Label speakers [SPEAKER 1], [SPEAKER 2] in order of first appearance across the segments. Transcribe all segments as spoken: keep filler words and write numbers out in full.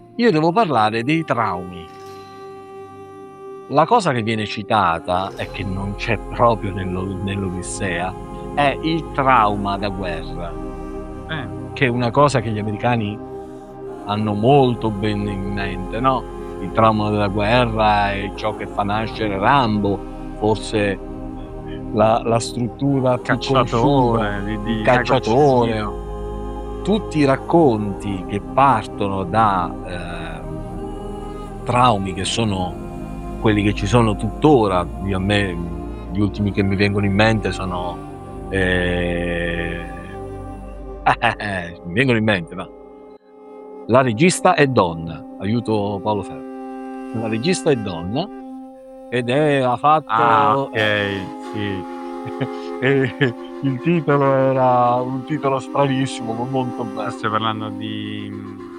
[SPEAKER 1] io devo parlare dei traumi. La cosa che viene citata e che non c'è proprio nello- nell'Odissea è il trauma da guerra,
[SPEAKER 2] Eh,
[SPEAKER 1] che è una cosa che gli americani hanno molto ben in mente, no? Il trauma della guerra è ciò che fa nascere Rambo, forse la, la struttura più conosciuta,
[SPEAKER 2] cacciatore, di, di
[SPEAKER 1] il cacciatore,
[SPEAKER 2] ecocicdio.
[SPEAKER 1] tutti i racconti che partono da eh, traumi che sono quelli che ci sono tuttora. A me gli ultimi che mi vengono in mente sono eh, eh, mi vengono in mente, ma la regista è donna, aiuto Paolo Ferro. La regista è donna ed è, ha fatto
[SPEAKER 2] Ah, ok, sì.
[SPEAKER 1] e il titolo era un titolo stranissimo ma molto bello.
[SPEAKER 2] Stai parlando di,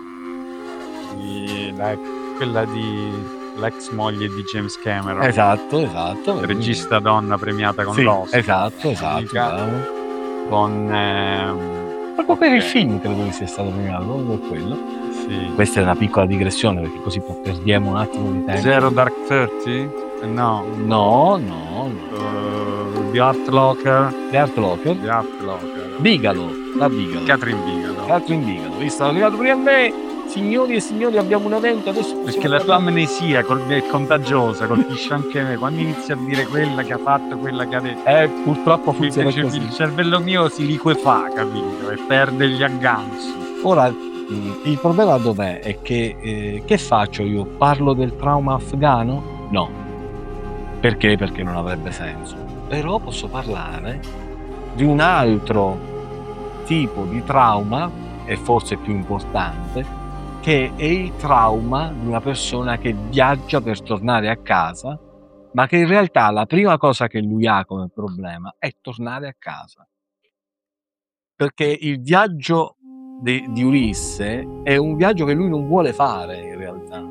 [SPEAKER 2] di la- quella di l'ex moglie di James Cameron,
[SPEAKER 1] Esatto, esatto.
[SPEAKER 2] regista donna premiata con
[SPEAKER 1] Sì,
[SPEAKER 2] l'Oscar.
[SPEAKER 1] esatto, esatto,
[SPEAKER 2] Unica,
[SPEAKER 1] bravo.
[SPEAKER 2] con ehm,
[SPEAKER 1] Proprio per il
[SPEAKER 2] ok,
[SPEAKER 1] film credo che sia stato premiato, proprio per quello.
[SPEAKER 2] sì.
[SPEAKER 1] Questa è una piccola digressione perché così perdiamo un attimo di tempo.
[SPEAKER 2] Zero Dark Thirty? Eh, no.
[SPEAKER 1] No, no, no.
[SPEAKER 2] Uh, The Art Locker.
[SPEAKER 1] The Art Locker.
[SPEAKER 2] The Art Locker.
[SPEAKER 1] Bigalo, la Bigalo.
[SPEAKER 2] Catherine Bigalo.
[SPEAKER 1] Catherine Bigalo. Visto, è arrivato prima a me. Signori e signori, abbiamo un evento adesso.
[SPEAKER 2] Perché la tua amnesia col- è contagiosa, colpisce anche me. Quando inizi a dire quella che ha fatto, quella che ha detto,
[SPEAKER 1] Eh, purtroppo funziona
[SPEAKER 2] il,
[SPEAKER 1] così.
[SPEAKER 2] il cervello mio si liquefà, capito? E perde gli agganci.
[SPEAKER 1] Ora, mh, il problema dov'è? È che eh, che faccio io? Parlo del trauma afghano? No. Perché? Perché non avrebbe senso. Però posso parlare di un altro tipo di trauma, e forse più importante, che è il trauma di una persona che viaggia per tornare a casa, ma che in realtà la prima cosa che lui ha come problema è tornare a casa. Perché il viaggio di, di Ulisse è un viaggio che lui non vuole fare in realtà.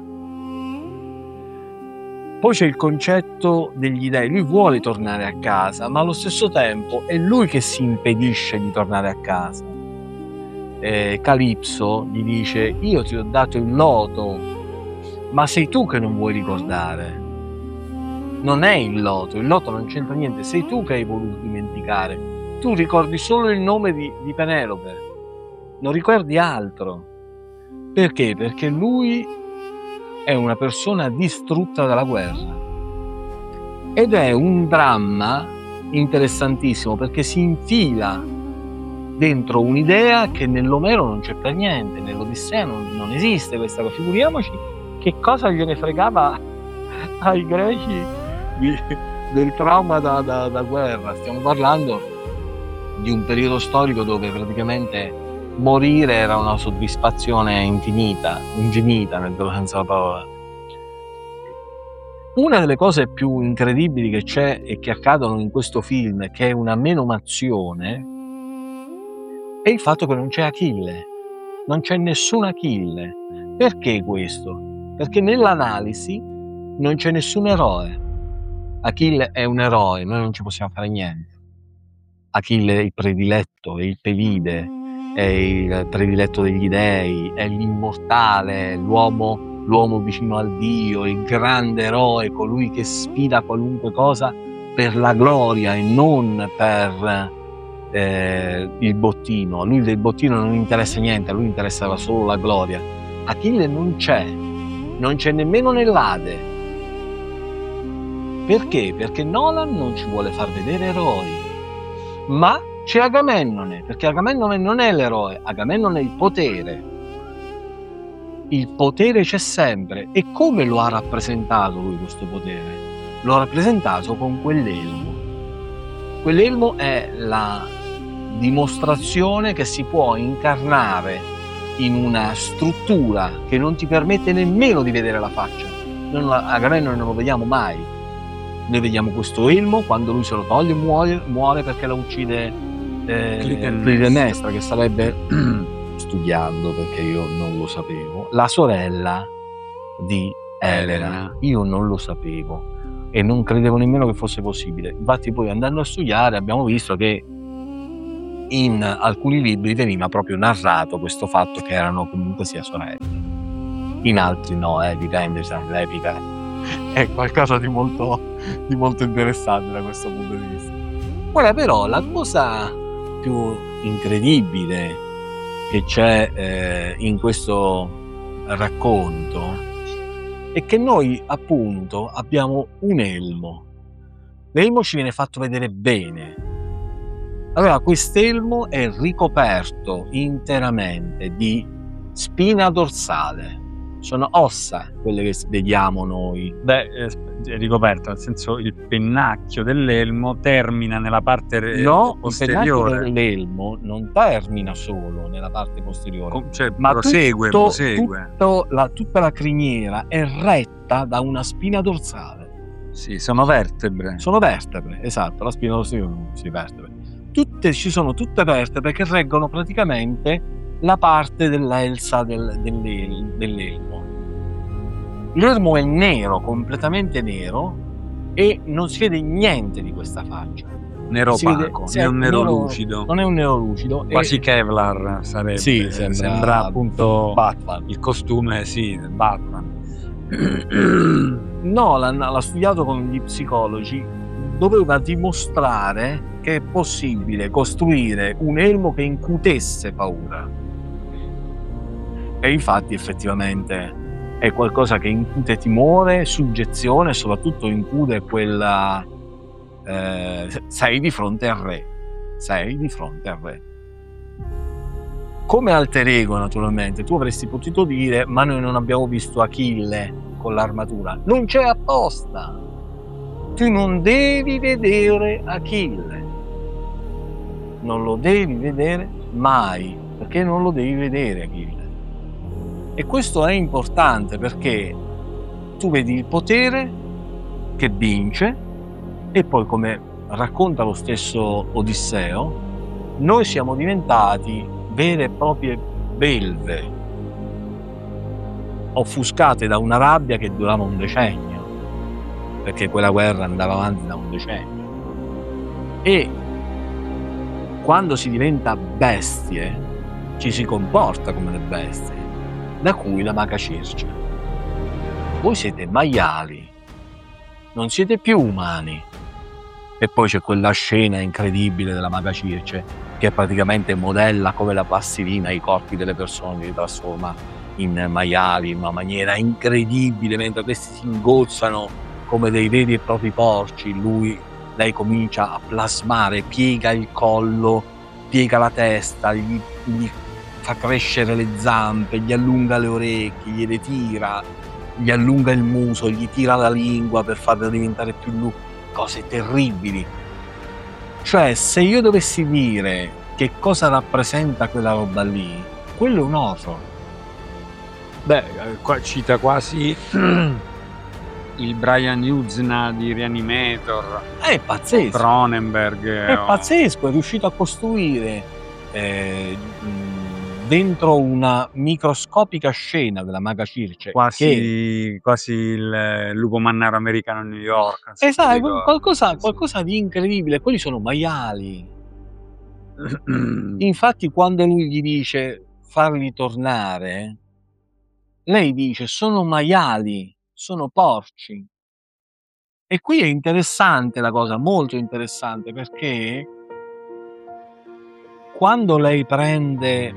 [SPEAKER 1] Poi c'è il concetto degli dei, lui vuole tornare a casa, ma allo stesso tempo è lui che si impedisce di tornare a casa. Eh, Calipso gli dice: io ti ho dato il loto, ma sei tu che non vuoi ricordare. Non è il loto, il loto non c'entra niente, sei tu che hai voluto dimenticare. Tu ricordi solo il nome di, di Penelope, non ricordi altro. Perché? Perché lui è una persona distrutta dalla guerra. Ed è un dramma interessantissimo perché si infila dentro un'idea che nell'Omero non c'è per niente, nell'Odissea non, non esiste questa cosa. Figuriamoci che cosa gliene fregava ai greci di, del trauma da, da, da guerra. Stiamo parlando di un periodo storico dove praticamente morire era una soddisfazione infinita, infinita nel vero senso della parola. Una delle cose più incredibili che c'è e che accadono in questo film, che è una menomazione, è il fatto che non c'è Achille, non c'è nessun Achille. Perché questo? Perché nell'analisi non c'è nessun eroe. Achille è un eroe, noi non ci possiamo fare niente. Achille è il prediletto, è il Pelide, è il prediletto degli dei, è l'immortale, l'uomo, l'uomo vicino al Dio, il grande eroe, colui che sfida qualunque cosa per la gloria e non per eh, il bottino. A lui del bottino non interessa niente, a lui interessava solo la gloria. Achille non c'è, non c'è nemmeno nell'Ade. Perché? Perché Nolan non ci vuole far vedere eroi. Ma c'è Agamennone, perché Agamennone non è l'eroe, Agamennone è il potere. Il potere c'è sempre. E come lo ha rappresentato lui questo potere? Lo ha rappresentato con quell'elmo. Quell'elmo è la dimostrazione che si può incarnare in una struttura che non ti permette nemmeno di vedere la faccia. Noi Agamennone non lo vediamo mai. Noi vediamo questo elmo, quando lui se lo toglie muore, muore perché la uccide eh, Clitemnestra, che starebbe studiando, perché io non lo sapevo, la sorella di Elena. Io non lo sapevo e non credevo nemmeno che fosse possibile. Infatti poi andando a studiare abbiamo visto che in alcuni libri veniva proprio narrato questo fatto che erano comunque sia sorelle. in altri no, eh, dipende, sai, l'epica è qualcosa di molto, di molto interessante da questo punto di vista. Ora però la cosa più incredibile che c'è eh, in questo racconto è che noi appunto abbiamo un elmo. L'elmo ci viene fatto vedere bene. Allora, quest'elmo è ricoperto interamente di spina dorsale. Sono ossa quelle che vediamo noi.
[SPEAKER 2] Beh, è ricoperto, nel senso il pennacchio dell'elmo termina nella parte re-
[SPEAKER 1] No, il
[SPEAKER 2] posteriore.
[SPEAKER 1] pennacchio dell'elmo non termina solo nella parte posteriore,
[SPEAKER 2] Com- cioè,
[SPEAKER 1] ma
[SPEAKER 2] prosegue,
[SPEAKER 1] tutto-
[SPEAKER 2] prosegue.
[SPEAKER 1] tutto la- tutta la criniera è retta da una spina dorsale.
[SPEAKER 2] Sì, sono vertebre.
[SPEAKER 1] Sono vertebre, esatto, la spina dorsale si vertebre. Tutte, ci sono tutte vertebre che reggono praticamente la parte dell'elsa del, dell'el- dell'elmo. L'elmo è nero, completamente nero, e non si vede niente di questa faccia.
[SPEAKER 2] Nero
[SPEAKER 1] Si vede-
[SPEAKER 2] opaco,
[SPEAKER 1] si
[SPEAKER 2] è
[SPEAKER 1] è
[SPEAKER 2] un nero
[SPEAKER 1] nero-
[SPEAKER 2] lucido.
[SPEAKER 1] Non è un nero lucido. e-
[SPEAKER 2] Quasi Kevlar sarebbe.
[SPEAKER 1] Sì,
[SPEAKER 2] sembra,
[SPEAKER 1] sembra
[SPEAKER 2] appunto
[SPEAKER 1] Batman.
[SPEAKER 2] il costume, sì, del Batman.
[SPEAKER 1] Nolan l'ha studiato con gli psicologi, doveva dimostrare che è possibile costruire un elmo che incutesse paura. E infatti effettivamente è qualcosa che incute timore, suggezione, e soprattutto incute quella eh, sei di fronte al re, sei di fronte al re. Come alter ego, naturalmente, tu avresti potuto dire: ma noi non abbiamo visto Achille con l'armatura. Non c'è apposta. Tu non devi vedere Achille. Non lo devi vedere mai, perché non lo devi vedere Achille. E questo è importante perché tu vedi il potere che vince, e poi, come racconta lo stesso Odisseo, noi siamo diventati vere e proprie belve, offuscate da una rabbia che durava un decennio, perché quella guerra andava avanti da un decennio. E quando si diventa bestie, ci si comporta come le bestie, da cui la Maga Circe. Voi siete maiali, non siete più umani. E poi c'è quella scena incredibile della Maga Circe, che praticamente modella come la plastilina i corpi delle persone, li trasforma in maiali in una maniera incredibile, mentre questi si ingozzano come dei veri e propri porci. Lui, lei comincia a plasmare, piega il collo, piega la testa, gli, gli fa crescere le zampe, gli allunga le orecchie, gliele tira, gli allunga il muso, gli tira la lingua per farla diventare più lunga. Cose terribili. Cioè, se io dovessi dire che cosa rappresenta quella roba lì, quello è un horror.
[SPEAKER 2] Beh, qua cita quasi il Brian Yuzna di Reanimator,
[SPEAKER 1] È pazzesco.
[SPEAKER 2] Cronenberg.
[SPEAKER 1] È
[SPEAKER 2] o-
[SPEAKER 1] pazzesco, è riuscito a costruire eh, dentro una microscopica scena della Maga Circe, che
[SPEAKER 2] Quasi, quasi il lupo mannaro americano a New York. non so se ti
[SPEAKER 1] esatto,
[SPEAKER 2] ricordi.
[SPEAKER 1] qualcosa,
[SPEAKER 2] Sì, sì.
[SPEAKER 1] qualcosa di incredibile. Quelli sono maiali. Infatti, quando lui gli dice farli tornare, lei dice: sono maiali, sono porci. E qui è interessante la cosa, molto interessante, perché quando lei prende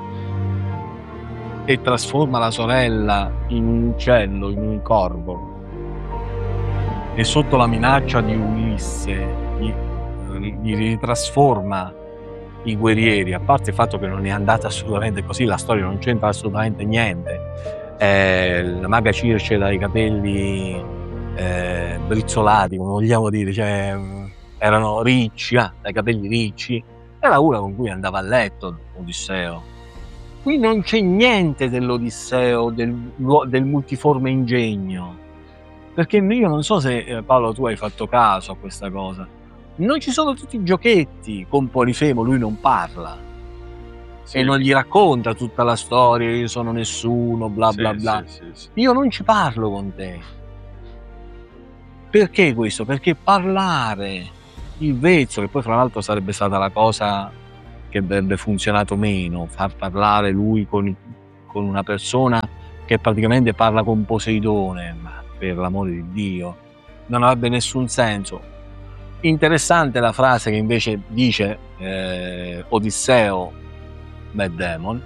[SPEAKER 1] e trasforma la sorella in un uccello, in un corvo, e sotto la minaccia di Ulisse gli, gli ritrasforma i guerrieri, a parte il fatto che non è andata assolutamente così, la storia non c'entra assolutamente niente. Eh, la Maga Circe dai capelli eh, brizzolati, come vogliamo dire, cioè erano ricci, ah, dai capelli ricci, era una con cui andava a letto Odisseo. Qui non c'è niente dell'Odisseo, del, del multiforme ingegno, perché io non so se eh, Paolo tu hai fatto caso a questa cosa. Non ci sono tutti i giochetti con Polifemo, lui non parla.
[SPEAKER 2] Sì.
[SPEAKER 1] E non gli racconta tutta la storia, io sono nessuno, bla
[SPEAKER 2] Sì,
[SPEAKER 1] bla bla.
[SPEAKER 2] sì, sì, sì.
[SPEAKER 1] Io non ci parlo con te. Perché questo? Perché parlare il vezzo, che poi fra l'altro sarebbe stata la cosa che avrebbe funzionato meno, far parlare lui con, con una persona che praticamente parla con Poseidone, ma per l'amore di Dio, non avrebbe nessun senso. Interessante la frase che invece dice eh, Odisseo, Matt Damon: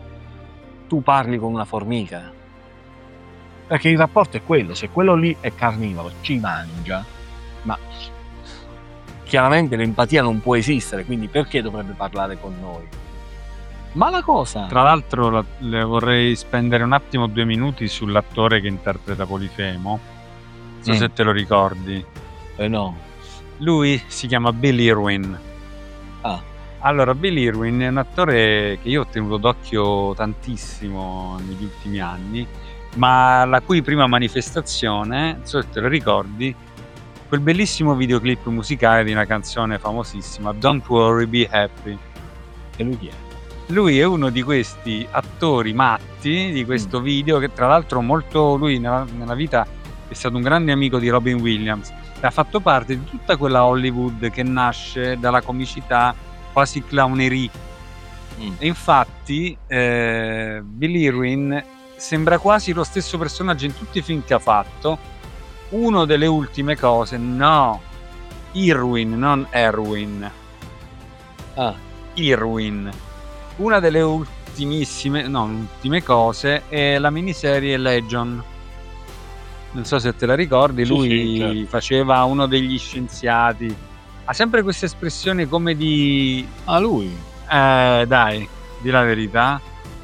[SPEAKER 1] tu parli con una formica, perché il rapporto è quello, se quello lì è carnivoro, ci mangia, ma chiaramente l'empatia non può esistere, quindi perché dovrebbe parlare con noi? Ma la cosa...
[SPEAKER 2] Tra l'altro la- le vorrei spendere un attimo, due minuti, sull'attore che interpreta Polifemo. Non so
[SPEAKER 1] Mm.
[SPEAKER 2] se te lo ricordi.
[SPEAKER 1] Eh no.
[SPEAKER 2] Lui si chiama Bill Irwin.
[SPEAKER 1] Ah,
[SPEAKER 2] Allora, Bill Irwin è un attore che io ho tenuto d'occhio tantissimo negli ultimi anni, ma la cui prima manifestazione, non so se te lo ricordi, quel bellissimo videoclip musicale di una canzone famosissima, Don't Worry, Be Happy.
[SPEAKER 1] e lui chi è?
[SPEAKER 2] Lui è uno di questi attori matti di questo video, che tra l'altro molto, lui nella, nella vita è stato un grande amico di Robin Williams e ha fatto parte di tutta quella Hollywood che nasce dalla comicità quasi clownerie.
[SPEAKER 1] Mm.
[SPEAKER 2] E infatti eh, Bill Irwin sembra quasi lo stesso personaggio in tutti i film che ha fatto. Uno delle ultime cose, no, Irwin, non Erwin,
[SPEAKER 1] Ah,
[SPEAKER 2] Irwin. Una delle ultimissime, no, ultime cose è la miniserie Legion. Non so se te la ricordi,
[SPEAKER 1] Sì,
[SPEAKER 2] lui
[SPEAKER 1] sì, certo.
[SPEAKER 2] faceva uno degli scienziati. Ha sempre questa espressione come di...
[SPEAKER 1] ah lui?
[SPEAKER 2] Eh, dai, di la verità.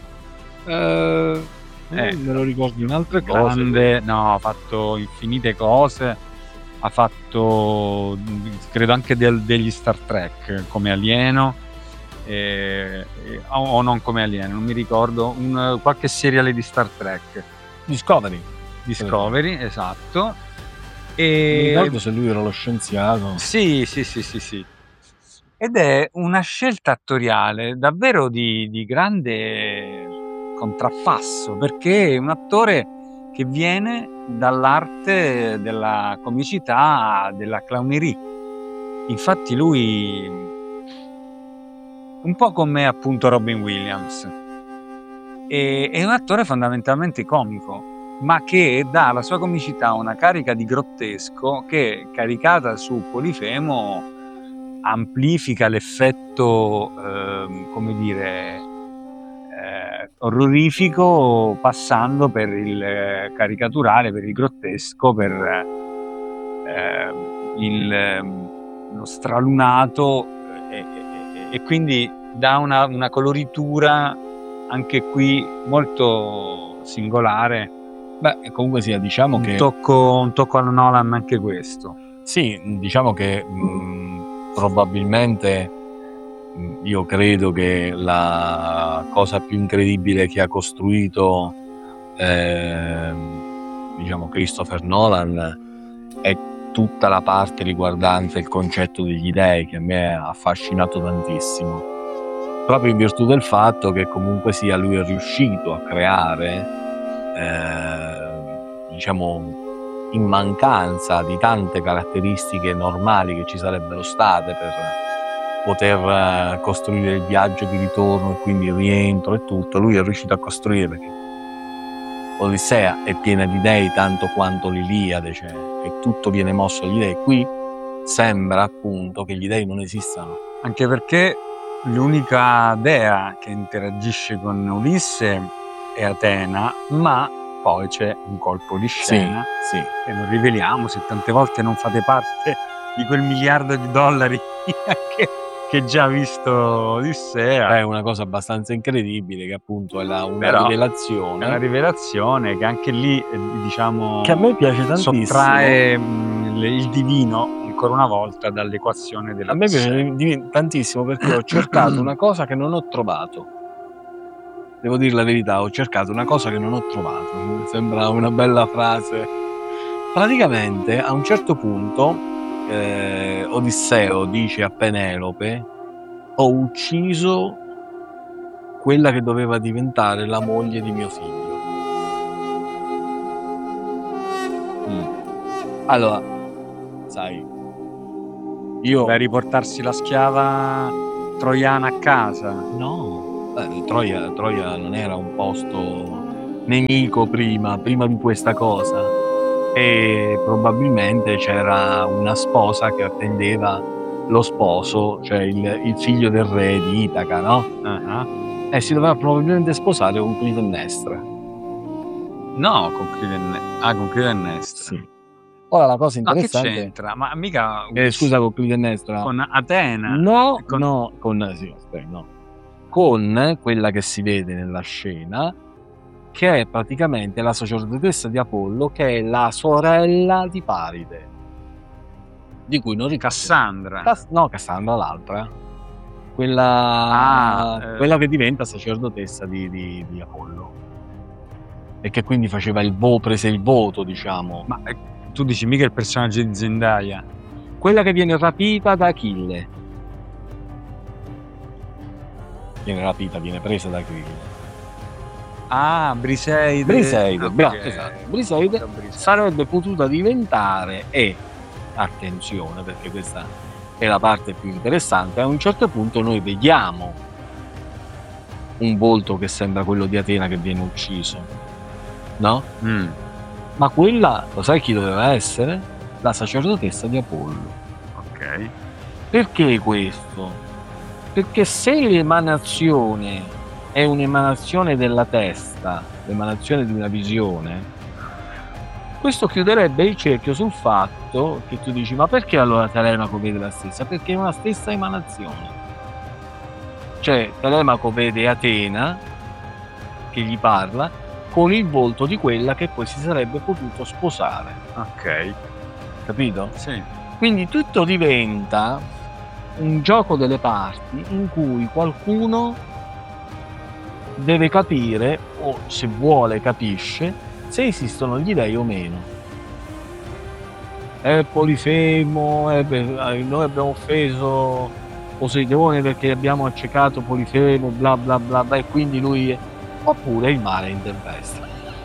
[SPEAKER 1] Eh,
[SPEAKER 2] Eh,
[SPEAKER 1] me lo ricordi un'altra cosa?
[SPEAKER 2] Grande, no, ha fatto infinite cose. Ha fatto, mh, credo anche del- degli Star Trek come alieno, eh, eh, o, o non come alieno, non mi ricordo, un, qualche seriale di Star Trek.
[SPEAKER 1] Discovery.
[SPEAKER 2] Discovery, esatto.
[SPEAKER 1] Non mi
[SPEAKER 2] E
[SPEAKER 1] ricordo se lui era lo scienziato.
[SPEAKER 2] sì, sì, sì, sì, sì. Ed è una scelta attoriale davvero di, di grande contrappasso, perché è un attore che viene dall'arte della comicità, della clownerie. Infatti lui, un po' come appunto Robin Williams, è, è un attore fondamentalmente comico, ma che dà alla sua comicità una carica di grottesco che, caricata su Polifemo, amplifica l'effetto, ehm, come dire, eh, orrorifico, passando per il eh, caricaturale, per il grottesco, per eh, il, ehm, lo stralunato, e, e- e quindi dà una, una coloritura anche qui molto singolare.
[SPEAKER 1] Beh, comunque sia, diciamo
[SPEAKER 2] Un
[SPEAKER 1] che
[SPEAKER 2] tocco, un tocco alla Nolan anche questo.
[SPEAKER 1] sì, diciamo che mh, probabilmente mh, io credo che la cosa più incredibile che ha costruito ehm, diciamo Christopher Nolan è tutta la parte riguardante il concetto degli dei, che a me ha affascinato tantissimo, proprio in virtù del fatto che comunque sia lui è riuscito a creare eh, diciamo in mancanza di tante caratteristiche normali che ci sarebbero state per poter eh, costruire il viaggio di ritorno e quindi il rientro e tutto, lui è riuscito a costruire, perché Odissea è piena di dei tanto quanto l'Iliade, cioè che tutto viene mosso agli dei. Qui sembra appunto che gli dei non esistano.
[SPEAKER 2] Anche perché l'unica dea che interagisce con Ulisse è Atena, ma poi c'è un colpo di scena
[SPEAKER 1] sì.
[SPEAKER 2] che non riveliamo, se tante volte non fate parte di quel miliardo di dollari che, che già ha visto Odissea.
[SPEAKER 1] È una cosa abbastanza incredibile, che appunto è la, una
[SPEAKER 2] Però
[SPEAKER 1] rivelazione.
[SPEAKER 2] È una rivelazione che anche lì, eh, diciamo,
[SPEAKER 1] che a me piace tantissimo.
[SPEAKER 2] sottrae mh, le- il divino ancora una volta dall'equazione della
[SPEAKER 1] A me piace di- tantissimo perché ho cercato una cosa che non ho trovato. Devo dire la verità, ho cercato una cosa che non ho trovato. Mi sembra una bella frase. Praticamente a un certo punto eh, Odisseo dice a Penelope: ho ucciso quella che doveva diventare la moglie di mio figlio. Mm. Allora, sai, io...
[SPEAKER 2] per riportarsi la schiava troiana a casa.
[SPEAKER 1] No, eh, Troia, Troia non era un posto nemico prima, prima di questa cosa, e probabilmente c'era una sposa che attendeva lo sposo, cioè il, il figlio del re di Itaca, no?
[SPEAKER 2] Uh-huh.
[SPEAKER 1] E si doveva probabilmente sposare con Clitennestra.
[SPEAKER 2] No, con Clitennestra. Ah, con Clitennestra.
[SPEAKER 1] Sì. Ora la cosa
[SPEAKER 2] No, che
[SPEAKER 1] interessante...
[SPEAKER 2] c'entra? Ma mica...
[SPEAKER 1] Eh, scusa, con Clitennestra?
[SPEAKER 2] Con Atena?
[SPEAKER 1] No,
[SPEAKER 2] con...
[SPEAKER 1] no, con... Sì, aspetta, no. Con quella che si vede nella scena, che è praticamente la sacerdotessa di Apollo, che è la sorella di Paride, di cui non ricordo.
[SPEAKER 2] Cassandra.
[SPEAKER 1] Cass- no, Cassandra l'altra. Quella,
[SPEAKER 2] ah, eh...
[SPEAKER 1] quella che diventa sacerdotessa di, di, di Apollo. E che quindi faceva il vo, prese il voto, diciamo.
[SPEAKER 2] Ma eh, tu dici mica il personaggio di Zendaya?
[SPEAKER 1] Quella che viene rapita da Achille. Viene rapita, viene presa da Achille.
[SPEAKER 2] Ah, Briseide.
[SPEAKER 1] Briseide,
[SPEAKER 2] okay.
[SPEAKER 1] bravo, esatto. Briseide sarebbe potuta diventare, e attenzione perché questa è la parte più interessante, a un certo punto noi vediamo un volto che sembra quello di Atena che viene ucciso, no?
[SPEAKER 2] Mm.
[SPEAKER 1] Ma quella, lo sai chi doveva essere? La sacerdotessa di Apollo.
[SPEAKER 2] Ok.
[SPEAKER 1] Perché questo? Perché se l'emanazione è un'emanazione della testa, l'emanazione di una visione, questo chiuderebbe il cerchio sul fatto che tu dici: ma perché allora Telemaco vede la stessa? Perché è una stessa emanazione. Cioè Telemaco vede Atena che gli parla con il volto di quella che poi si sarebbe potuto sposare.
[SPEAKER 2] Ok.
[SPEAKER 1] Capito?
[SPEAKER 2] Sì.
[SPEAKER 1] Quindi tutto diventa un gioco delle parti in cui qualcuno deve capire, o se vuole capisce, se esistono gli dei o meno. È Polifemo, è, noi abbiamo offeso Poseidone perché abbiamo accecato Polifemo, bla bla bla, bla, e quindi lui è... oppure il mare intervesta.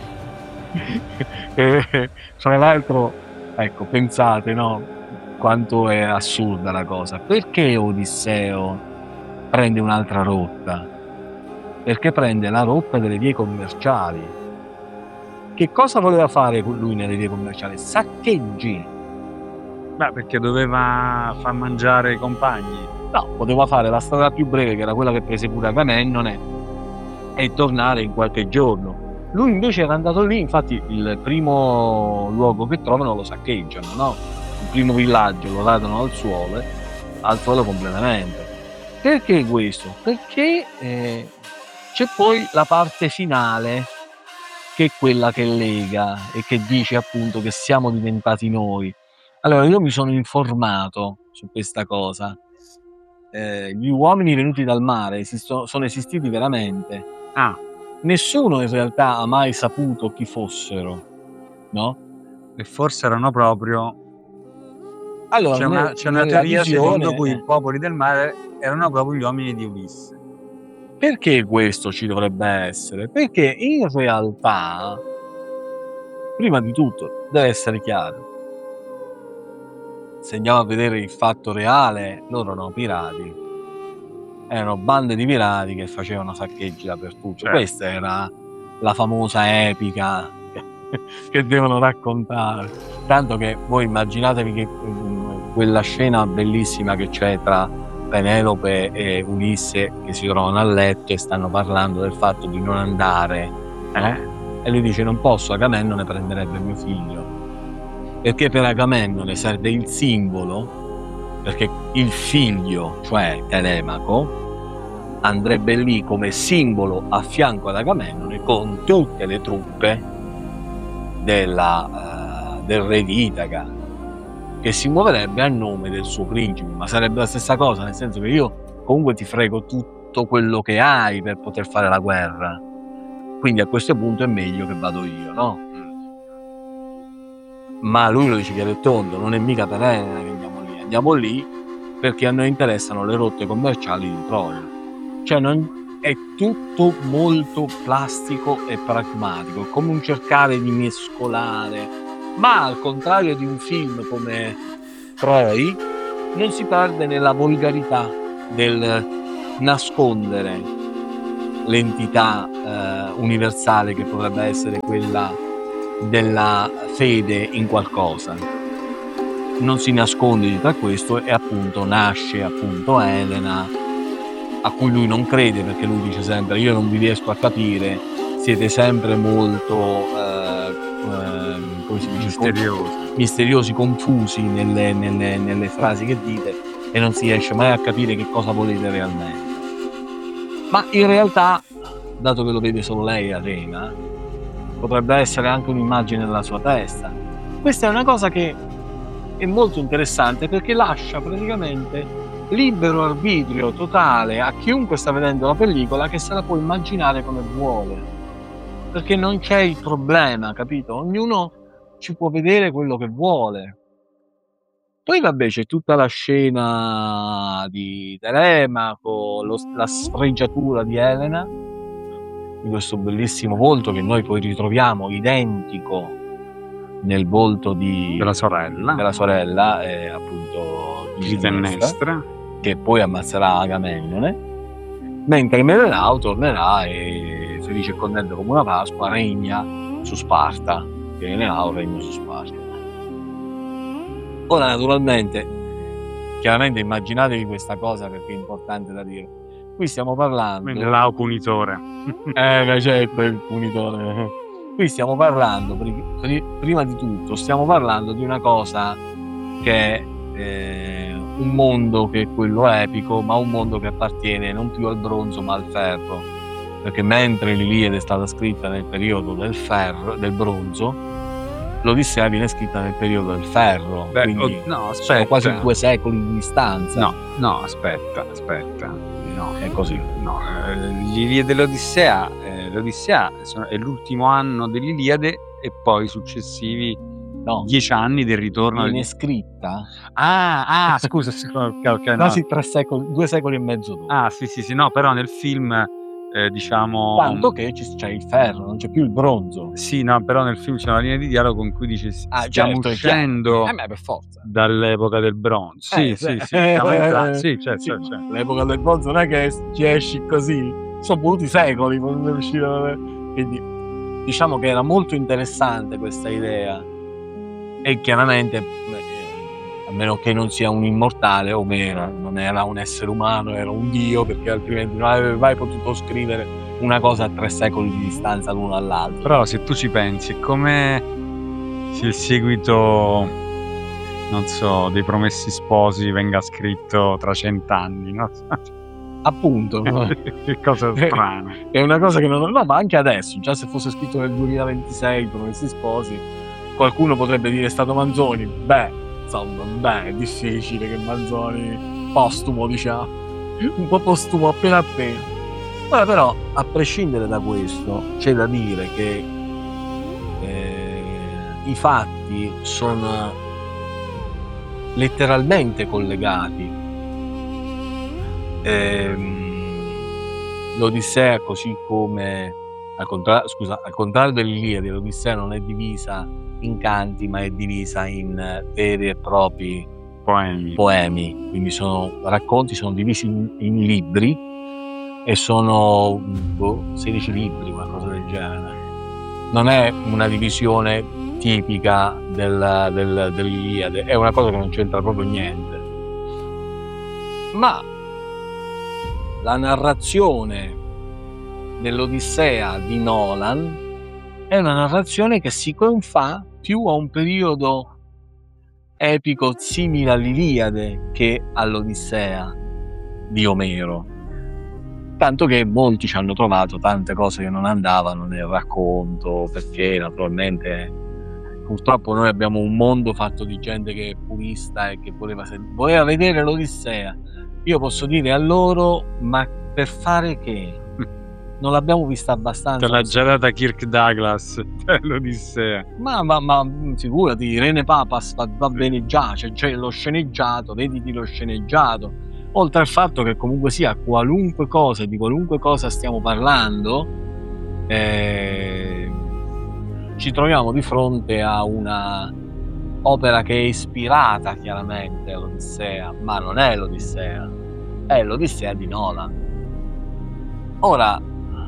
[SPEAKER 1] E, tra l'altro, ecco, pensate, no? Quanto è assurda la cosa. Perché Odisseo prende un'altra rotta? Perché prende la rotta delle vie commerciali. Che cosa voleva fare lui nelle vie commerciali? Saccheggi.
[SPEAKER 2] Beh, perché doveva far mangiare i compagni.
[SPEAKER 1] No, poteva fare la strada più breve, che era quella che prese pure Agamennone, e tornare in qualche giorno. Lui invece era andato lì, infatti il primo luogo che trovano lo saccheggiano, no? Il primo villaggio lo radono al suolo, al suolo completamente. Perché questo? Perché eh, c'è poi la parte finale, che è quella che lega e che dice appunto che siamo diventati noi. Allora, io mi sono informato su questa cosa. Eh, gli uomini venuti dal mare esisto, sono esistiti veramente.
[SPEAKER 2] Ah.
[SPEAKER 1] Nessuno in realtà ha mai saputo chi fossero, no?
[SPEAKER 2] E forse erano proprio...
[SPEAKER 1] Allora,
[SPEAKER 2] c'è una, c'è una teoria visione, secondo cui i popoli del mare erano proprio gli uomini di Ulisse.
[SPEAKER 1] Perché questo ci dovrebbe essere? Perché in realtà, prima di tutto, deve essere chiaro, se andiamo a vedere il fatto reale, loro erano pirati, erano bande di pirati che facevano saccheggi dappertutto. Certo. Questa era la famosa epica che, che devono raccontare, tanto che voi immaginatevi che um, quella scena bellissima che c'è tra Penelope e Ulisse che si trovano a letto e stanno parlando del fatto di non andare, eh? E lui dice: non posso, Agamennone prenderebbe mio figlio, perché per Agamennone serve il simbolo, perché il figlio, cioè Telemaco, andrebbe lì come simbolo a fianco ad Agamennone con tutte le truppe della, uh, del re di Itaca, che si muoverebbe a nome del suo principe. Ma sarebbe la stessa cosa, nel senso che io comunque ti frego tutto quello che hai per poter fare la guerra, quindi a questo punto è meglio che vado io, no? Ma lui lo dice chiaro e tondo: non è mica per Elena che andiamo lì, andiamo lì perché a noi interessano le rotte commerciali di Troia. Cioè non, è tutto molto plastico e pragmatico, è come un cercare di mescolare, ma al contrario di un film come Troy non si perde nella volgarità del nascondere l'entità eh, universale che potrebbe essere quella della fede in qualcosa. Non si nasconde dietro a questo e appunto nasce appunto Elena, a cui lui non crede, perché lui dice sempre: io non vi riesco a capire, siete sempre molto eh, eh, come si dice,
[SPEAKER 2] misteriosi,
[SPEAKER 1] misteriosi confusi nelle, nelle, nelle frasi che dite, e non si riesce mai a capire che cosa volete realmente. Ma in realtà, dato che lo vede solo lei Elena, potrebbe essere anche un'immagine nella sua testa. Questa è una cosa che è molto interessante, perché lascia praticamente libero arbitrio totale a chiunque sta vedendo la pellicola, che se la può immaginare come vuole, perché non c'è il problema, capito? Ognuno ci può vedere quello che vuole. Poi vabbè, c'è tutta la scena di Telemaco, lo, la sfregiatura di Elena, di questo bellissimo volto che noi poi ritroviamo identico nel volto di,
[SPEAKER 2] della sorella,
[SPEAKER 1] della sorella eh, appunto
[SPEAKER 2] Clitennestra,
[SPEAKER 1] che poi ammazzerà Agamennone, mentre Menelao tornerà e, felice e contento come una Pasqua, regna su Sparta, che Menelao regna su Sparta. Ora naturalmente, chiaramente immaginatevi questa cosa, perché è importante da dire. Qui stiamo parlando
[SPEAKER 2] Menelao punitore.
[SPEAKER 1] eh beh, certo, il punitore. Qui stiamo parlando, prima di tutto, stiamo parlando di una cosa che è eh, un mondo che è quello epico, ma un mondo che appartiene non più al bronzo ma al ferro, perché mentre l'Iliade è stata scritta nel periodo del ferro, del bronzo, l'Odissea viene scritta nel periodo del ferro.
[SPEAKER 2] Beh,
[SPEAKER 1] quindi
[SPEAKER 2] oh, no, aspetta.
[SPEAKER 1] sono quasi due secoli di distanza.
[SPEAKER 2] No, no, aspetta, aspetta. No,
[SPEAKER 1] è così.
[SPEAKER 2] No, eh, l'Iliade dell'Odissea, eh, l'Odissea è l'ultimo anno dell'Iliade e poi successivi no. dieci anni del ritorno.
[SPEAKER 1] Viene
[SPEAKER 2] del...
[SPEAKER 1] scritta?
[SPEAKER 2] Ah, ah, scusa, okay, okay,
[SPEAKER 1] quasi
[SPEAKER 2] no.
[SPEAKER 1] tre secoli, due secoli e mezzo dopo.
[SPEAKER 2] Ah, sì, sì, sì, no, però nel film eh, diciamo...
[SPEAKER 1] Tanto che c'è il ferro, non c'è più il bronzo.
[SPEAKER 2] Sì, no, però nel film c'è una linea di dialogo in cui dice
[SPEAKER 1] ah,
[SPEAKER 2] stiamo
[SPEAKER 1] certo,
[SPEAKER 2] uscendo
[SPEAKER 1] eh, beh, per forza.
[SPEAKER 2] dall'epoca del bronzo. Sì,
[SPEAKER 1] eh,
[SPEAKER 2] sì,
[SPEAKER 1] sì,
[SPEAKER 2] sì, eh,
[SPEAKER 1] eh,
[SPEAKER 2] sì, certo,
[SPEAKER 1] sì,
[SPEAKER 2] certo, certo.
[SPEAKER 1] L'epoca del bronzo non è che ci esci così, sono voluti secoli per riuscire a... Quindi diciamo che era molto interessante questa idea, e chiaramente a meno che non sia un immortale, Omero non era un essere umano, era un dio, perché altrimenti non avrebbe mai potuto scrivere una cosa a tre secoli di distanza l'uno dall'altro.
[SPEAKER 2] Però se tu ci pensi, è come se il seguito, non so, dei Promessi Sposi venga scritto tra cent'anni, no?
[SPEAKER 1] Appunto, no?
[SPEAKER 2] Che cosa strana.
[SPEAKER 1] È una cosa che non... No, ma anche adesso, già se fosse scritto nel duemilaventisei, Promessi Sposi, qualcuno potrebbe dire è stato Manzoni. Beh, insomma, beh, è difficile che Manzoni postumo, diciamo, un po' postumo appena appena. Ora però, a prescindere da questo, c'è da dire che eh, i fatti sono letteralmente collegati. Ehm, L'Odissea, così come al contrario, scusa, al contrario dell'Iliade, l'Odissea non è divisa in canti, ma è divisa in veri e propri
[SPEAKER 2] poemi.
[SPEAKER 1] poemi. Quindi sono racconti, sono divisi in, in libri, e sono boh, sedici libri, qualcosa del genere. Non è una divisione tipica del, del, dell'Iliade, è una cosa che non c'entra proprio niente. Ma la narrazione dell'Odissea di Nolan è una narrazione che si confà più a un periodo epico simile all'Iliade che all'Odissea di Omero, tanto che molti ci hanno trovato tante cose che non andavano nel racconto, perché naturalmente purtroppo noi abbiamo un mondo fatto di gente che è purista e che voleva, voleva vedere l'Odissea. Io posso dire a loro, ma per fare che? Non l'abbiamo vista abbastanza.
[SPEAKER 2] Te l'ha già data Kirk Douglas, l'Odissea.
[SPEAKER 1] Ma, ma, ma figurati, Irene Papas va, va bene già, c'è già lo sceneggiato, vediti lo sceneggiato. Oltre al fatto che comunque sia qualunque cosa, di qualunque cosa stiamo parlando, eh, ci troviamo di fronte a una opera che è ispirata chiaramente all'Odissea, ma non è l'Odissea, è l'Odissea di Nolan. Ora,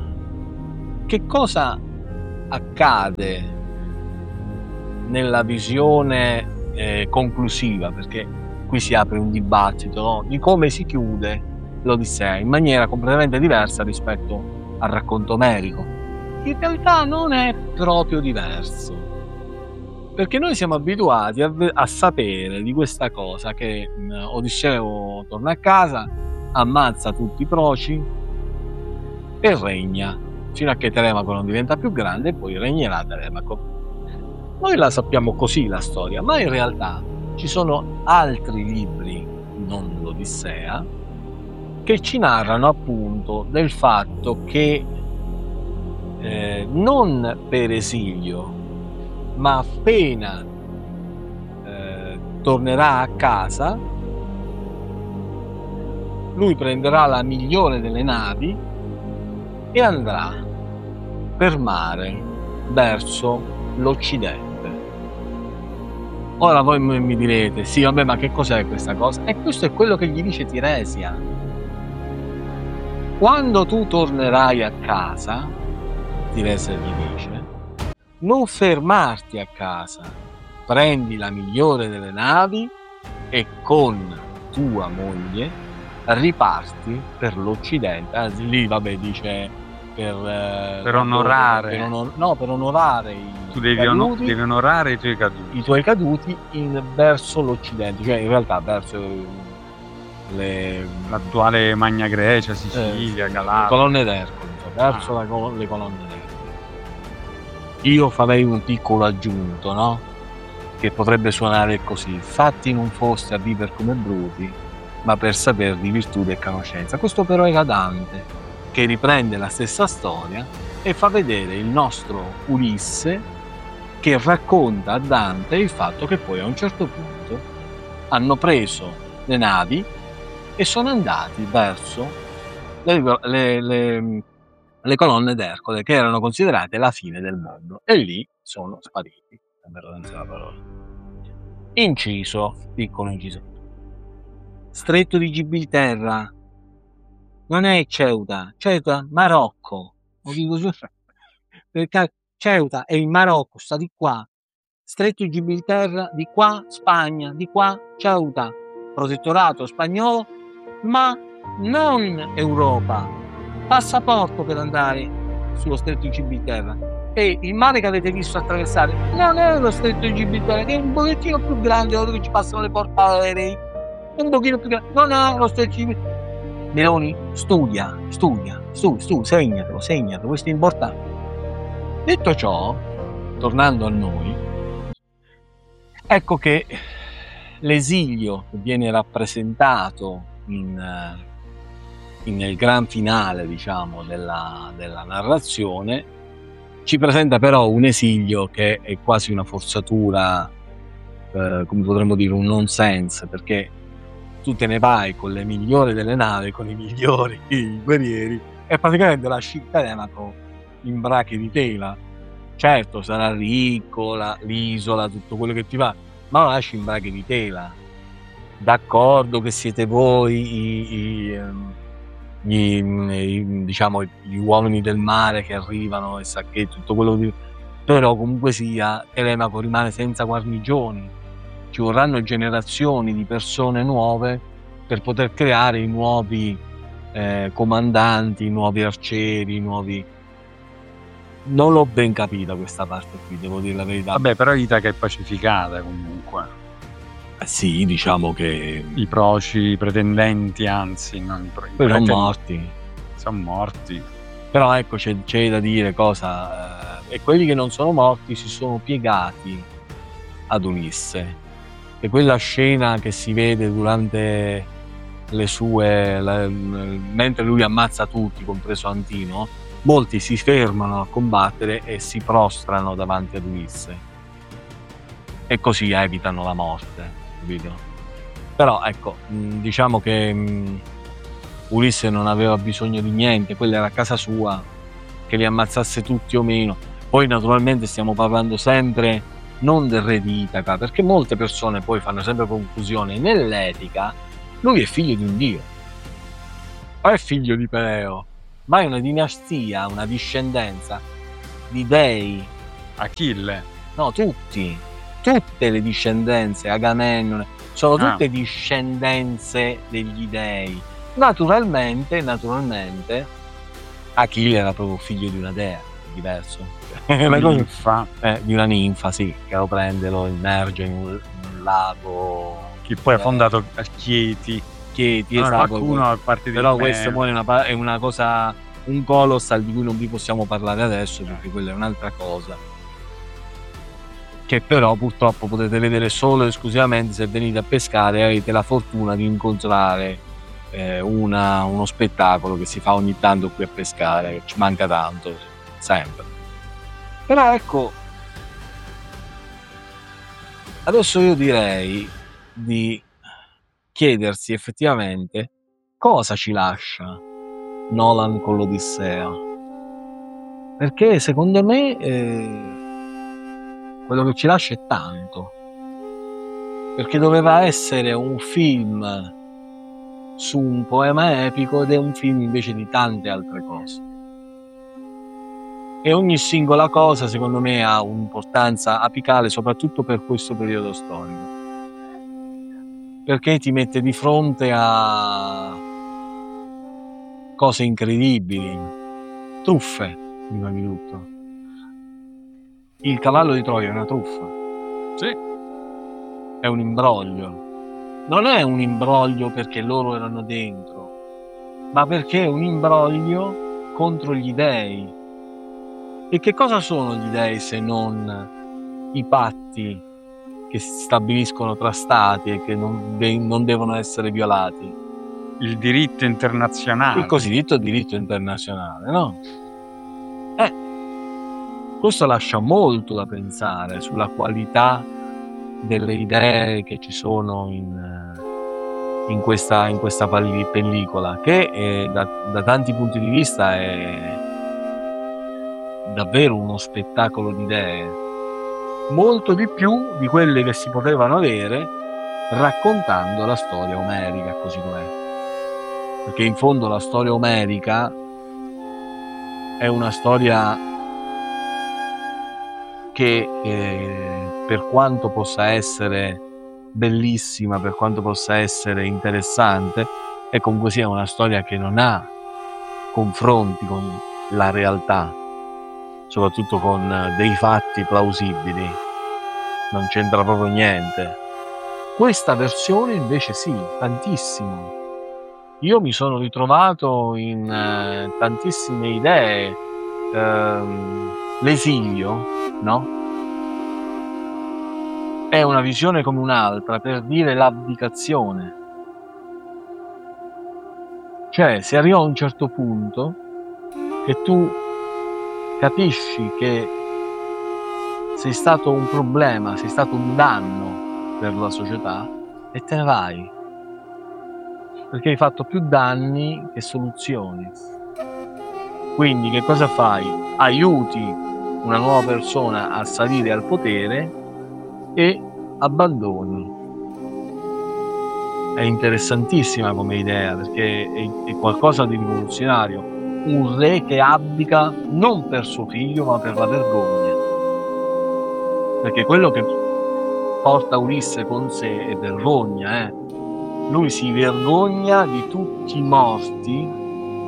[SPEAKER 1] che cosa accade nella visione eh, conclusiva, perché qui si apre un dibattito, no? Di come si chiude l'Odissea in maniera completamente diversa rispetto al racconto omerico. In realtà non è proprio diverso, perché noi siamo abituati a, a sapere di questa cosa che mh, Odisseo torna a casa, ammazza tutti i proci e regna fino a che Telemaco non diventa più grande e poi regnerà Telemaco. Noi la sappiamo così la storia, ma in realtà ci sono altri libri, non l'Odissea, che ci narrano appunto del fatto che eh, non per esilio, ma appena eh, tornerà a casa, lui prenderà la migliore delle navi e andrà per mare verso l'Occidente. Ora voi mi direte, sì vabbè, ma che cos'è questa cosa? E questo è quello che gli dice Tiresia. Quando tu tornerai a casa, Tiresia gli dice, non fermarti a casa, prendi la migliore delle navi e con tua moglie riparti per l'Occidente. Anzi, lì vabbè dice per, eh,
[SPEAKER 2] per onorare
[SPEAKER 1] per onor- no, per onorare i
[SPEAKER 2] tu devi,
[SPEAKER 1] caduti,
[SPEAKER 2] ono- devi onorare i tuoi caduti
[SPEAKER 1] i tuoi caduti in, verso l'Occidente, cioè in realtà verso le,
[SPEAKER 2] l'attuale Magna Grecia, Sicilia,
[SPEAKER 1] eh,
[SPEAKER 2] Calabria,
[SPEAKER 1] le colonne d'Ercole, verso
[SPEAKER 2] ah.
[SPEAKER 1] la, le colonne d'Ercole. Io farei un piccolo aggiunto, no? Che potrebbe suonare così: fatti non foste a vivere come bruti, ma per saper di virtù e conoscenza. Questo però era Dante, che riprende la stessa storia e fa vedere il nostro Ulisse che racconta a Dante il fatto che poi a un certo punto hanno preso le navi e sono andati verso le, le, le, le colonne d'Ercole, che erano considerate la fine del mondo, e lì sono spariti, la parola. Inciso, piccolo inciso, Stretto di Gibilterra non è Ceuta, Ceuta Marocco, lo dico su, perché Ceuta è il Marocco, sta di qua, Stretto di Gibilterra di qua, Spagna, di qua Ceuta, protettorato spagnolo, ma non Europa, passaporto per andare sullo Stretto di Gibilterra. E il mare che avete visto attraversare non è lo Stretto di Gibilterra, che è un pochettino più grande, dove ci passano le porte aerei, un pochino più grande, non è lo Stretto di Gibilterra. Meloni, studia, studia, studia, studia, segnatelo, segnatelo, questo è importante. Detto ciò, tornando a noi, ecco che l'esilio che viene rappresentato in, in, nel gran finale, diciamo, della, della narrazione, ci presenta però un esilio che è quasi una forzatura, eh, come potremmo dire, un nonsense, perché tu te ne vai con le migliori delle navi, con i migliori guerrieri, e praticamente lasci Telemaco in brache di tela. Certo, sarà ricco, la, l'isola, tutto quello che ti va, ma lo lasci in brache di tela. D'accordo che siete voi i, i, gli, i, diciamo, gli uomini del mare che arrivano e sacchettano tutto quello che... Però comunque sia, Telemaco rimane senza guarnigioni. Ci vorranno generazioni di persone nuove per poter creare i nuovi eh, comandanti, i nuovi arcieri, i nuovi... Non l'ho ben capita questa parte qui, devo dire la verità.
[SPEAKER 2] Vabbè, però Itaca è pacificata comunque.
[SPEAKER 1] Eh sì, diciamo che...
[SPEAKER 2] I proci, i pretendenti, anzi, non i pro- i
[SPEAKER 1] sono
[SPEAKER 2] pretendenti,
[SPEAKER 1] morti.
[SPEAKER 2] Sono morti.
[SPEAKER 1] Però ecco, c'è, c'è da dire cosa... Eh, e quelli che non sono morti si sono piegati ad Ulisse. E quella scena che si vede durante le sue, la, mentre lui ammazza tutti, compreso Antino, molti si fermano a combattere e si prostrano davanti ad Ulisse e così evitano la morte, capito? Però ecco, diciamo che Ulisse non aveva bisogno di niente, quella era casa sua, che li ammazzasse tutti o meno. Poi naturalmente stiamo parlando sempre non del re di Itaca, perché molte persone poi fanno sempre confusione. Nell'etica lui è figlio di un dio, o è figlio di Peleo, ma è una dinastia, una discendenza di dei.
[SPEAKER 2] Achille.
[SPEAKER 1] No, tutti, tutte le discendenze, Agamennone, sono
[SPEAKER 2] Ah.
[SPEAKER 1] tutte discendenze degli dei. Naturalmente, naturalmente, Achille era proprio figlio di una dea, è diverso. È una cosa-
[SPEAKER 2] Ninfa,
[SPEAKER 1] eh, di una ninfa, sì, che lo prende, lo immerge in un, in un lago.
[SPEAKER 2] che poi ha
[SPEAKER 1] Eh,
[SPEAKER 2] fondato a Chieti.
[SPEAKER 1] Chieti,
[SPEAKER 2] Allora,
[SPEAKER 1] esatto,
[SPEAKER 2] qualcuno a parte di
[SPEAKER 1] però
[SPEAKER 2] me-
[SPEAKER 1] questa poi è una, pa- è una cosa, un colossal di cui non vi possiamo parlare adesso, perché quella è un'altra cosa, che però purtroppo potete vedere solo e esclusivamente se venite a pescare e avete la fortuna di incontrare eh, una- uno spettacolo che si fa ogni tanto qui a pescare, che ci manca tanto, sempre. Però ecco, adesso io direi di chiedersi effettivamente cosa ci lascia Nolan con l'Odissea, perché secondo me eh, quello che ci lascia è tanto, perché doveva essere un film su un poema epico ed è un film invece di tante altre cose, e ogni singola cosa secondo me ha un'importanza apicale soprattutto per questo periodo storico, perché ti mette di fronte a cose incredibili, truffe prima di tutto. Il cavallo di Troia è una truffa,
[SPEAKER 2] Sì,
[SPEAKER 1] è un imbroglio. Non è un imbroglio perché loro erano dentro, ma perché è un imbroglio contro gli dei. E che cosa sono gli dei se non i patti che si stabiliscono tra stati e che non, de- non devono essere violati?
[SPEAKER 2] il diritto internazionale.
[SPEAKER 1] Il cosiddetto diritto internazionale, no? Eh, questo lascia molto da pensare sulla qualità delle idee che ci sono in, in questa, in questa pal- pellicola, che eh, da, da tanti punti di vista è davvero uno spettacolo di idee, molto di più di quelle che si potevano avere raccontando la storia omerica così com'è, perché in fondo la storia omerica è una storia che eh, per quanto possa essere bellissima, per quanto possa essere interessante, è comunque sia una storia che non ha confronti con la realtà, soprattutto con dei fatti plausibili, non c'entra proprio niente. Questa versione invece sì, tantissimo. Io mi sono ritrovato in eh, tantissime idee. Ehm, l'esilio, no? È una visione come un'altra per dire l'abdicazione. Cioè, si arriva a un certo punto che tu capisci che sei stato un problema, sei stato un danno per la società e te ne vai. Perché hai fatto più danni che soluzioni. Quindi che cosa fai? Aiuti una nuova persona a salire al potere e abbandoni. È interessantissima come idea, perché è, è qualcosa di rivoluzionario. Un re che abdica non per suo figlio ma per la vergogna, perché quello che porta Ulisse con sé è vergogna, eh? Lui si vergogna di tutti i morti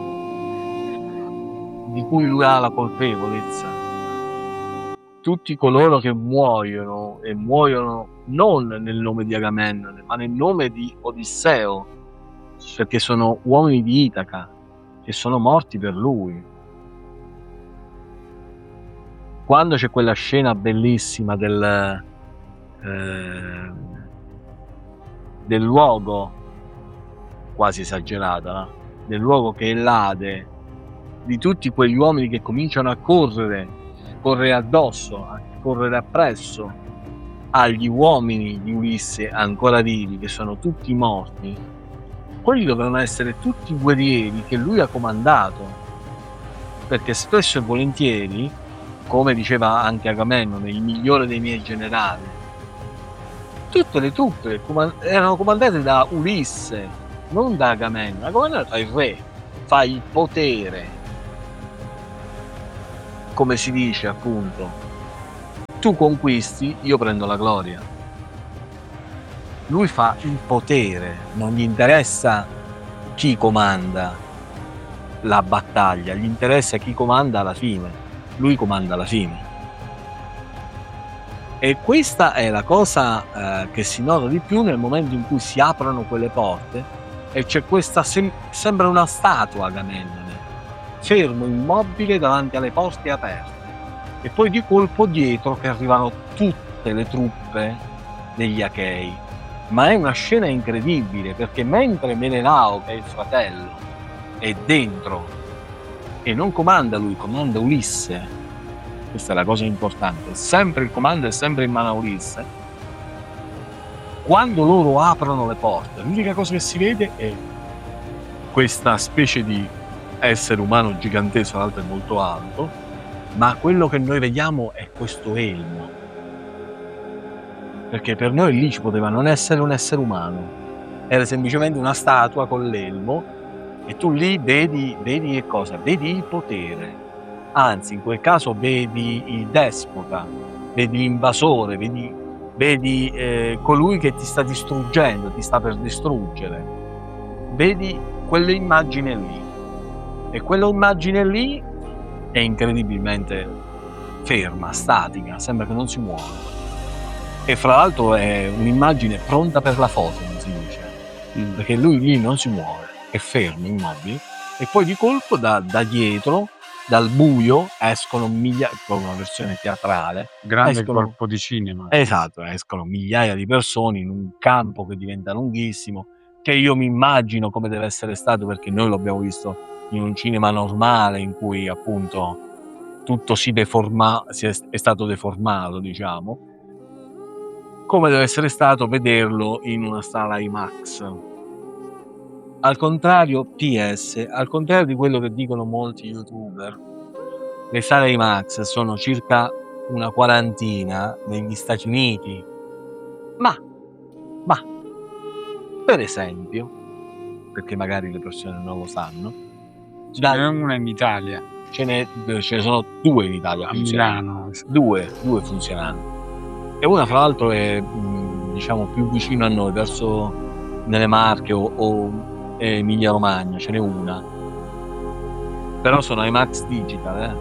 [SPEAKER 1] di cui lui ha la colpevolezza, tutti coloro che muoiono e muoiono non nel nome di Agamennone ma nel nome di Odisseo, perché sono uomini di Itaca che sono morti per lui. Quando c'è quella scena bellissima del eh, del luogo quasi esagerata, no? Del luogo che è l'Ade, di tutti quegli uomini che cominciano a correre, correre addosso, a correre appresso agli uomini di Ulisse ancora vivi, che sono tutti morti, quelli dovevano essere tutti guerrieri che lui ha comandato, perché spesso e volentieri, come diceva anche Agamennone, il migliore dei miei generali, tutte le truppe erano comandate da Ulisse, non da Agamennone. Agamennone fa il re, fa il potere, come si dice appunto, tu conquisti, io prendo la gloria. Lui fa il potere, non gli interessa chi comanda la battaglia, gli interessa chi comanda alla fine. Lui comanda alla fine. E questa è la cosa eh, che si nota di più nel momento in cui si aprono quelle porte e c'è questa, sem- sembra una statua Agamennone, fermo, immobile davanti alle porte aperte. E poi di colpo dietro che arrivano tutte le truppe degli Achei. Ma è una scena incredibile, perché mentre Menelao, che è il fratello, è dentro e non comanda lui, comanda Ulisse. Questa è la cosa importante, sempre il comando è sempre in mano a Ulisse. Quando loro aprono le porte, l'unica cosa che si vede è questa specie di essere umano gigantesco, tra l'altro è molto alto, ma quello che noi vediamo è questo elmo. Perché per noi lì ci poteva non essere un essere umano, era semplicemente una statua con l'elmo, e tu lì vedi, vedi che cosa? Vedi il potere, anzi in quel caso vedi il despota, vedi l'invasore, vedi, vedi eh, colui che ti sta distruggendo, ti sta per distruggere, vedi quell'immagine lì, e quell'immagine lì è incredibilmente ferma, statica, sembra che non si muova. E fra l'altro è un'immagine pronta per la foto, non si dice, mm. perché lui lì non si muove, è fermo, immobile, e poi di colpo da, da dietro, dal buio, escono migliaia, come una versione teatrale,
[SPEAKER 2] grande
[SPEAKER 1] escono,
[SPEAKER 2] corpo di cinema.
[SPEAKER 1] Esatto, escono migliaia di persone in un campo che diventa lunghissimo, che io mi immagino come deve essere stato, perché noi l'abbiamo visto in un cinema normale in cui appunto tutto si deforma, si è, è stato deformato, diciamo, come deve essere stato vederlo in una sala IMAX. Al contrario, P S, al contrario di quello che dicono molti youtuber, le sale IMAX sono circa una quarantina negli Stati Uniti, ma, ma, per esempio, perché magari le persone non lo sanno,
[SPEAKER 2] ce n'è una in Italia.
[SPEAKER 1] Ce ne, ce ne sono due in Italia.
[SPEAKER 2] A Milano.
[SPEAKER 1] Due, due funzionanti. E una fra l'altro è diciamo più vicino a noi, verso nelle Marche o, o Emilia Romagna, ce n'è una, però sono IMAX Digital. eh.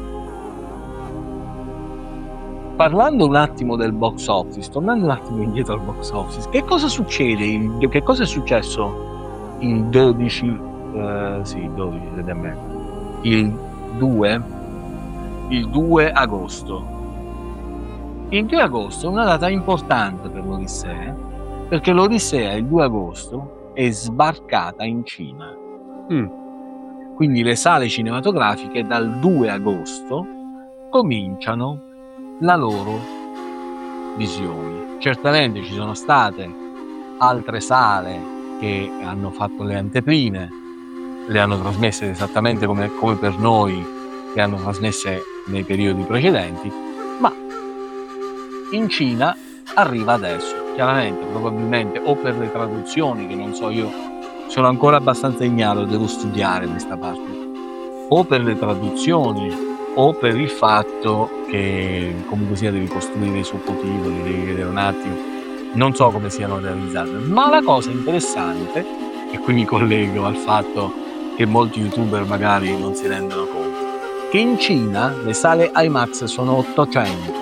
[SPEAKER 1] Parlando un attimo del box office, tornando un attimo indietro al box office, che cosa succede? In, che cosa è successo il dodici? Uh, sì, dodici, il due, il due agosto. Il due agosto è una data importante per l'Odissea, perché l'Odissea il due agosto è sbarcata in Cina. Mm. Quindi le sale cinematografiche dal due agosto cominciano la loro visione. Certamente ci sono state altre sale che hanno fatto le anteprime, le hanno trasmesse esattamente come, come per noi, le hanno trasmesse nei periodi precedenti, ma in Cina arriva adesso, chiaramente, probabilmente o per le traduzioni, che non so, io sono ancora abbastanza ignato, devo studiare questa parte, o per le traduzioni o per il fatto che comunque sia devi costruire i sottotitoli, devi vedere un attimo, non so come siano realizzate, ma la cosa interessante, e qui mi collego al fatto che molti youtuber magari non si rendono conto, che in Cina le sale IMAX sono ottocento.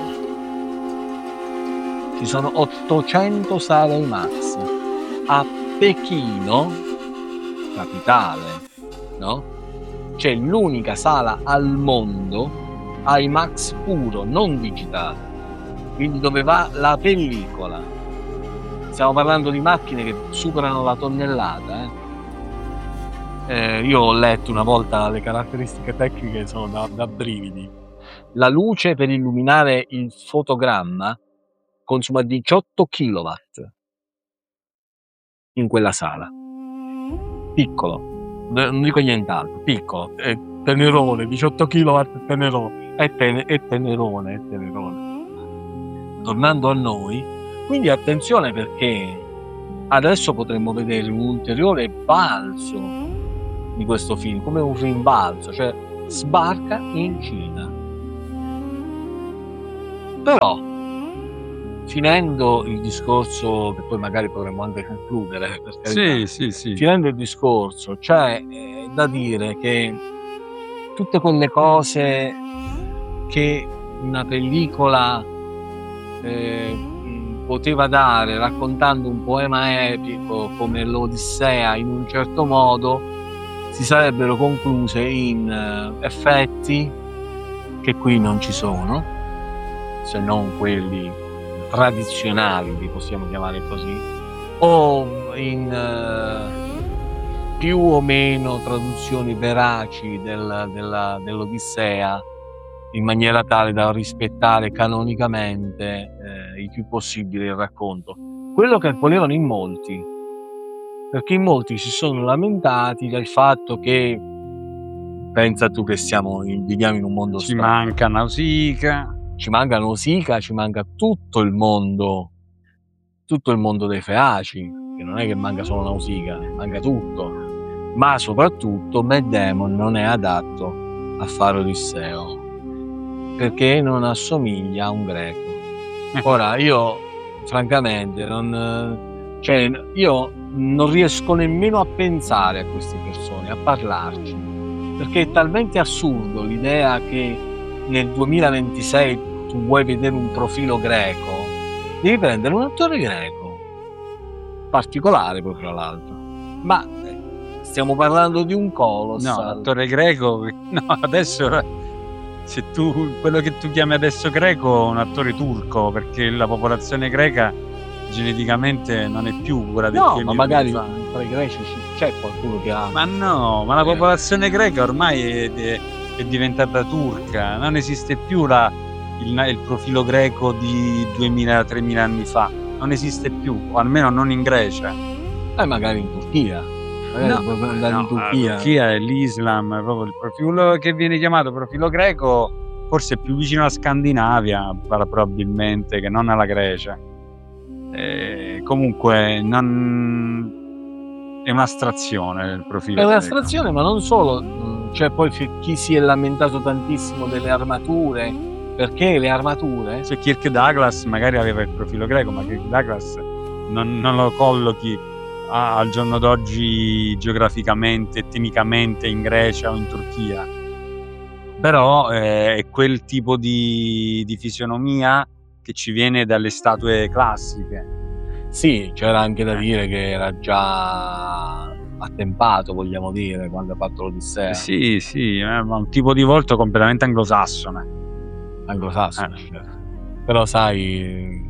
[SPEAKER 1] Ci sono ottocento sale IMAX. A Pechino, capitale, no? C'è l'unica sala al mondo IMAX puro, non digitale, quindi dove va la pellicola. Stiamo parlando di macchine che superano la tonnellata. Eh? Eh, io ho letto una volta le caratteristiche tecniche, sono da, da brividi. La luce per illuminare il fotogramma consuma diciotto chilowatt in quella sala. Piccolo, non dico nient'altro, piccolo, è tenerone, diciotto chilowatt è tenerone, è, ten- è tenerone, è tenerone. Tornando a noi, quindi attenzione, perché adesso potremmo vedere un ulteriore balzo di questo film, come un rimbalzo, cioè sbarca in Cina. Però, finendo il discorso, che poi magari potremmo anche concludere, per carità,
[SPEAKER 2] Sì, sì, sì.
[SPEAKER 1] finendo il discorso, c'è eh, da dire che tutte quelle cose che una pellicola eh, mh, poteva dare raccontando un poema epico come l'Odissea in un certo modo, si sarebbero concluse in eh, effetti che qui non ci sono, se non quelli tradizionali, li possiamo chiamare così, o in eh, più o meno traduzioni veraci del- della- dell'Odissea, in maniera tale da rispettare canonicamente eh, il più possibile il racconto. Quello che volevano in molti, perché in molti si sono lamentati del fatto che, pensa tu che siamo in, viviamo in un mondo
[SPEAKER 2] Ci
[SPEAKER 1] strano,
[SPEAKER 2] manca Nausicaa.
[SPEAKER 1] ci manca Nausicaa, ci manca tutto il mondo, tutto il mondo dei Feaci, che non è che manca solo Nausicaa, manca tutto, ma soprattutto Matt Damon non è adatto a fare Odisseo, perché non assomiglia a un greco. Ora, io francamente non, cioè, io non riesco nemmeno a pensare a queste persone, a parlarci, perché è talmente assurdo l'idea che nel duemilaventisei tu vuoi vedere un profilo greco, devi prendere un attore greco, particolare poi tra l'altro, ma eh, stiamo parlando di un colossal.
[SPEAKER 2] No, l'attore greco, no, adesso se tu quello che tu chiami adesso greco è un attore turco, perché la popolazione greca geneticamente non è più quella del
[SPEAKER 1] No, ma
[SPEAKER 2] duemila
[SPEAKER 1] magari
[SPEAKER 2] fa.
[SPEAKER 1] tra i greci ci- c'è qualcuno che ha.
[SPEAKER 2] Ma no, ma la
[SPEAKER 1] Eh.
[SPEAKER 2] popolazione greca ormai è, è- è diventata turca, non esiste più la- il, il profilo greco di duemila tremila anni fa, non esiste più, o almeno non in Grecia.
[SPEAKER 1] Eh, magari in Turchia. Magari
[SPEAKER 2] No,
[SPEAKER 1] puoi andare
[SPEAKER 2] no,
[SPEAKER 1] in Turchia.
[SPEAKER 2] la Turchia è l'Islam, proprio il profilo che viene chiamato profilo greco, forse è più vicino alla Scandinavia, para- probabilmente, che non alla Grecia. Eh, comunque non... è un'astrazione il profilo
[SPEAKER 1] È
[SPEAKER 2] greco.
[SPEAKER 1] un'astrazione, ma non solo. mh, C'è poi fi- chi si è lamentato tantissimo delle armature, perché le armature.
[SPEAKER 2] Cioè, Kirk Douglas magari aveva il profilo greco, ma Kirk Douglas non, non lo collochi a- al giorno d'oggi geograficamente, etnicamente in Grecia o in Turchia. Però eh, è quel tipo di, di fisionomia che ci viene dalle statue classiche.
[SPEAKER 1] Sì, c'era anche da
[SPEAKER 2] Eh.
[SPEAKER 1] dire che era già attempato, vogliamo dire, quando ha fatto l'Odissea.
[SPEAKER 2] Sì, sì, eh, ma un tipo di volto completamente anglosassone.
[SPEAKER 1] Anglosassone,
[SPEAKER 2] Eh.
[SPEAKER 1] certo. Però sai,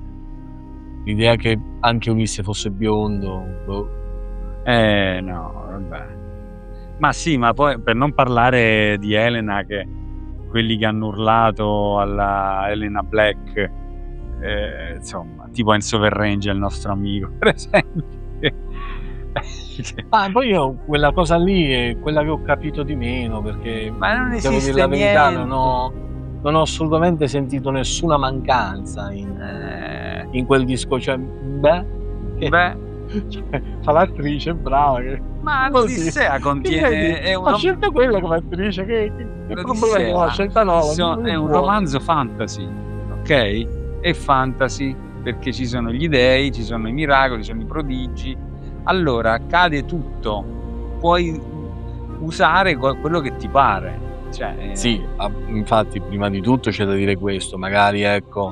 [SPEAKER 1] l'idea che anche Ulisse fosse biondo, boh.
[SPEAKER 2] Eh no, vabbè. Ma sì, ma poi per non parlare di Elena, che quelli che hanno urlato alla Elena Black, eh, insomma, tipo Enzo Verrengia, il nostro amico, per esempio.
[SPEAKER 1] Ah, poi io quella cosa lì è quella che ho capito di meno, perché
[SPEAKER 2] Ma non
[SPEAKER 1] devo dire
[SPEAKER 2] esiste
[SPEAKER 1] la verità,
[SPEAKER 2] niente.
[SPEAKER 1] non ho, non ho assolutamente sentito nessuna mancanza in,
[SPEAKER 2] Eh,
[SPEAKER 1] in quel disco. Cioè, beh, che-
[SPEAKER 2] beh,
[SPEAKER 1] cioè, fa l'attrice brava. Che,
[SPEAKER 2] ma
[SPEAKER 1] così.
[SPEAKER 2] l'Odissea
[SPEAKER 1] Che
[SPEAKER 2] contiene
[SPEAKER 1] vedi?
[SPEAKER 2] è un
[SPEAKER 1] Ha
[SPEAKER 2] rom-
[SPEAKER 1] scelto quella come attrice, che, che, che problema è?
[SPEAKER 2] l'Odissea
[SPEAKER 1] Ha scelta nuova.
[SPEAKER 2] so- è un romanzo fantasy, ok? È fantasy perché ci sono gli dei, ci sono i miracoli, ci sono i prodigi. Allora cade tutto, puoi usare que- quello che ti pare. Cioè, eh,
[SPEAKER 1] Sì, ah, infatti prima di tutto c'è da dire questo, magari ecco,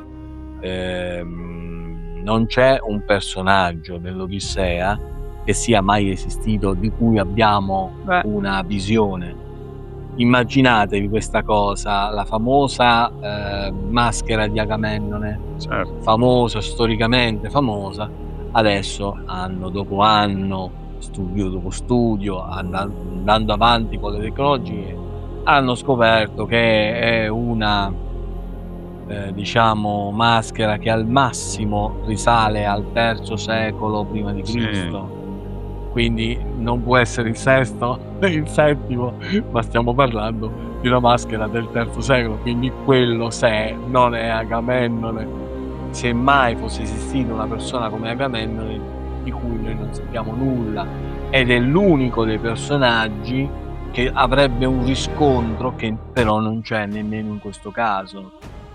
[SPEAKER 1] ehm, non c'è un personaggio dell'Odissea che sia mai esistito di cui abbiamo
[SPEAKER 2] Beh.
[SPEAKER 1] una visione. Immaginatevi questa cosa, la famosa eh, maschera di Agamennone,
[SPEAKER 2] certo.
[SPEAKER 1] famosa, storicamente famosa, adesso anno dopo anno, studio dopo studio, andando, andando avanti con le tecnologie, hanno scoperto che è una eh, diciamo maschera che al massimo risale al terzo secolo prima di
[SPEAKER 2] Sì.
[SPEAKER 1] Cristo, quindi non può essere il sesto, il settimo, ma stiamo parlando di una maschera del terzo secolo, quindi quello se non è Agamennone, se mai fosse esistita una persona come Agamennone di cui noi non sappiamo nulla, ed è l'unico dei personaggi che avrebbe un riscontro che però non c'è nemmeno in questo caso.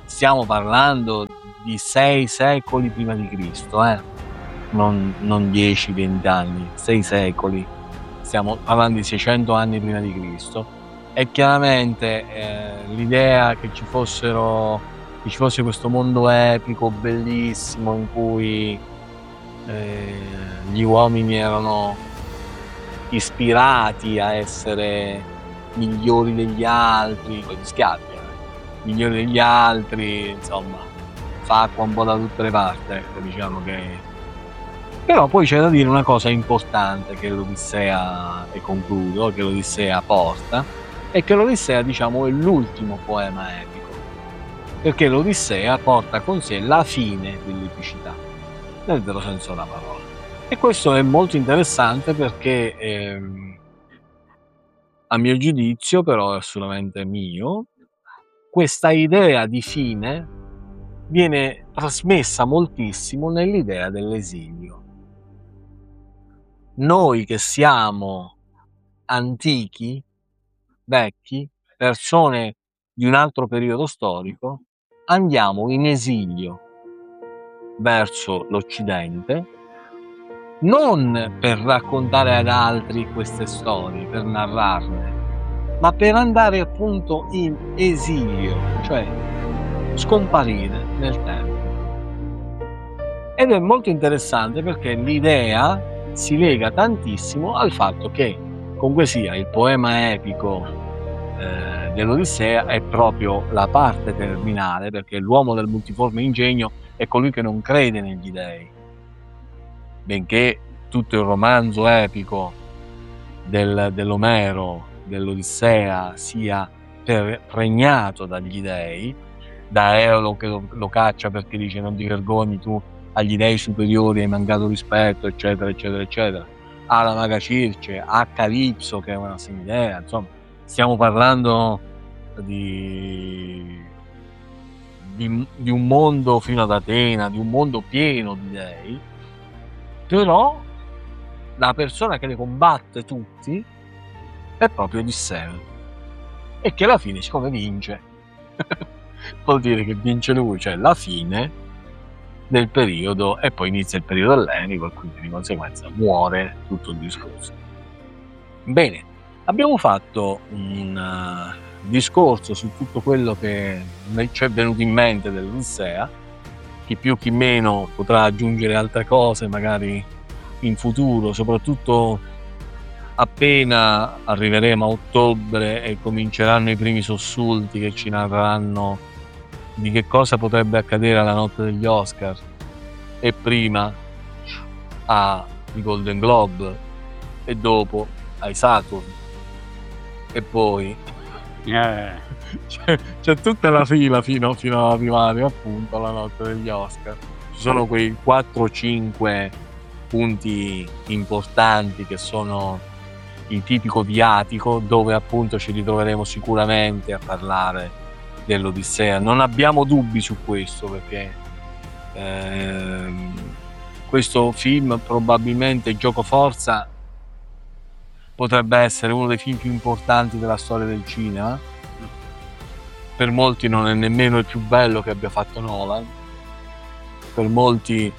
[SPEAKER 1] stiamo parlando di sei secoli prima di Cristo, eh? non, non dieci venti anni, sei secoli, stiamo parlando di seicento anni prima di Cristo, e chiaramente eh, l'idea che ci fossero che ci fosse questo mondo epico bellissimo in cui eh, gli uomini erano ispirati a essere migliori degli altri, con gli schiavi, eh? migliori degli altri, insomma, fa acqua un po' da tutte le parti, ecco, diciamo che. Però poi c'è da dire una cosa importante che l'Odissea, e concludo, che l'Odissea porta, è che l'Odissea, diciamo, è l'ultimo poema epico, perché l'Odissea porta con sé la fine dell'epicità, nel vero senso della parola. E questo è molto interessante perché, ehm, a mio giudizio, però è assolutamente mio, questa idea di fine viene trasmessa moltissimo nell'idea dell'esilio. Noi che siamo antichi, vecchi, persone di un altro periodo storico, andiamo in esilio verso l'Occidente, non per raccontare ad altri queste storie, per narrarne, ma per andare appunto in esilio, cioè scomparire nel tempo. Ed è molto interessante perché l'idea si lega tantissimo al fatto che comunque sia il poema epico eh, dell'Odissea è proprio la parte terminale, perché l'uomo del multiforme ingegno è colui che non crede negli dei, benché tutto il romanzo epico del, dell'Omero, dell'Odissea, sia pregnato dagli dei, da Eolo che lo, lo caccia perché dice non ti vergogni tu, agli dei superiori hai mancato rispetto, eccetera eccetera eccetera, alla maga Circe, a Calipso che è una semidea, insomma stiamo parlando di, di, di un mondo fino ad Atena, di un mondo pieno di dei, però la persona che le combatte tutti è proprio Odisseo, e che alla fine, siccome vince vuol dire che vince lui, cioè la fine del periodo, e poi inizia il periodo ellenico e quindi di conseguenza muore tutto il discorso. Bene, abbiamo fatto un uh, discorso su tutto quello che ci è venuto in mente dell'Odissea. Chi più chi meno potrà aggiungere altre cose magari in futuro, soprattutto appena arriveremo a ottobre e cominceranno i primi sussulti che ci narreranno di che cosa potrebbe accadere alla notte degli Oscar, e prima ai Golden Globe e dopo ai Saturn, e poi
[SPEAKER 2] Eh,
[SPEAKER 1] c'è, c'è tutta la fila fino, fino ad arrivare appunto alla notte degli Oscar. Ci sono quei quattro cinque punti importanti che sono il tipico viatico, dove appunto ci ritroveremo sicuramente a parlare dell'Odissea. Non abbiamo dubbi su questo, perché ehm, questo film, probabilmente Giocoforza, potrebbe essere uno dei film più importanti della storia del cinema. Per molti non è nemmeno il più bello che abbia fatto Nolan, per molti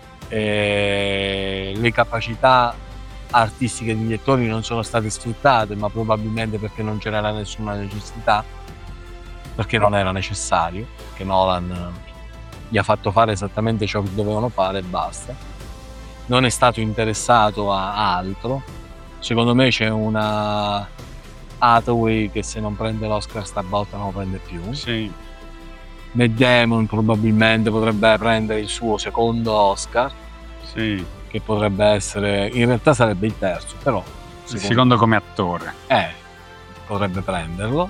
[SPEAKER 1] eh, le capacità artistiche degli attori non sono state sfruttate, ma probabilmente perché non c'era nessuna necessità, perché non era necessario, che Nolan gli ha fatto fare esattamente ciò che dovevano fare e basta. Non è stato interessato a altro. Secondo me c'è una Hathaway che se non prende l'Oscar stavolta non lo prende più.
[SPEAKER 2] sì.
[SPEAKER 1] Matt Damon probabilmente potrebbe prendere il suo secondo Oscar,
[SPEAKER 2] Sì.
[SPEAKER 1] che potrebbe essere, in realtà sarebbe il terzo, però
[SPEAKER 2] Il secondo come attore.
[SPEAKER 1] eh, potrebbe prenderlo.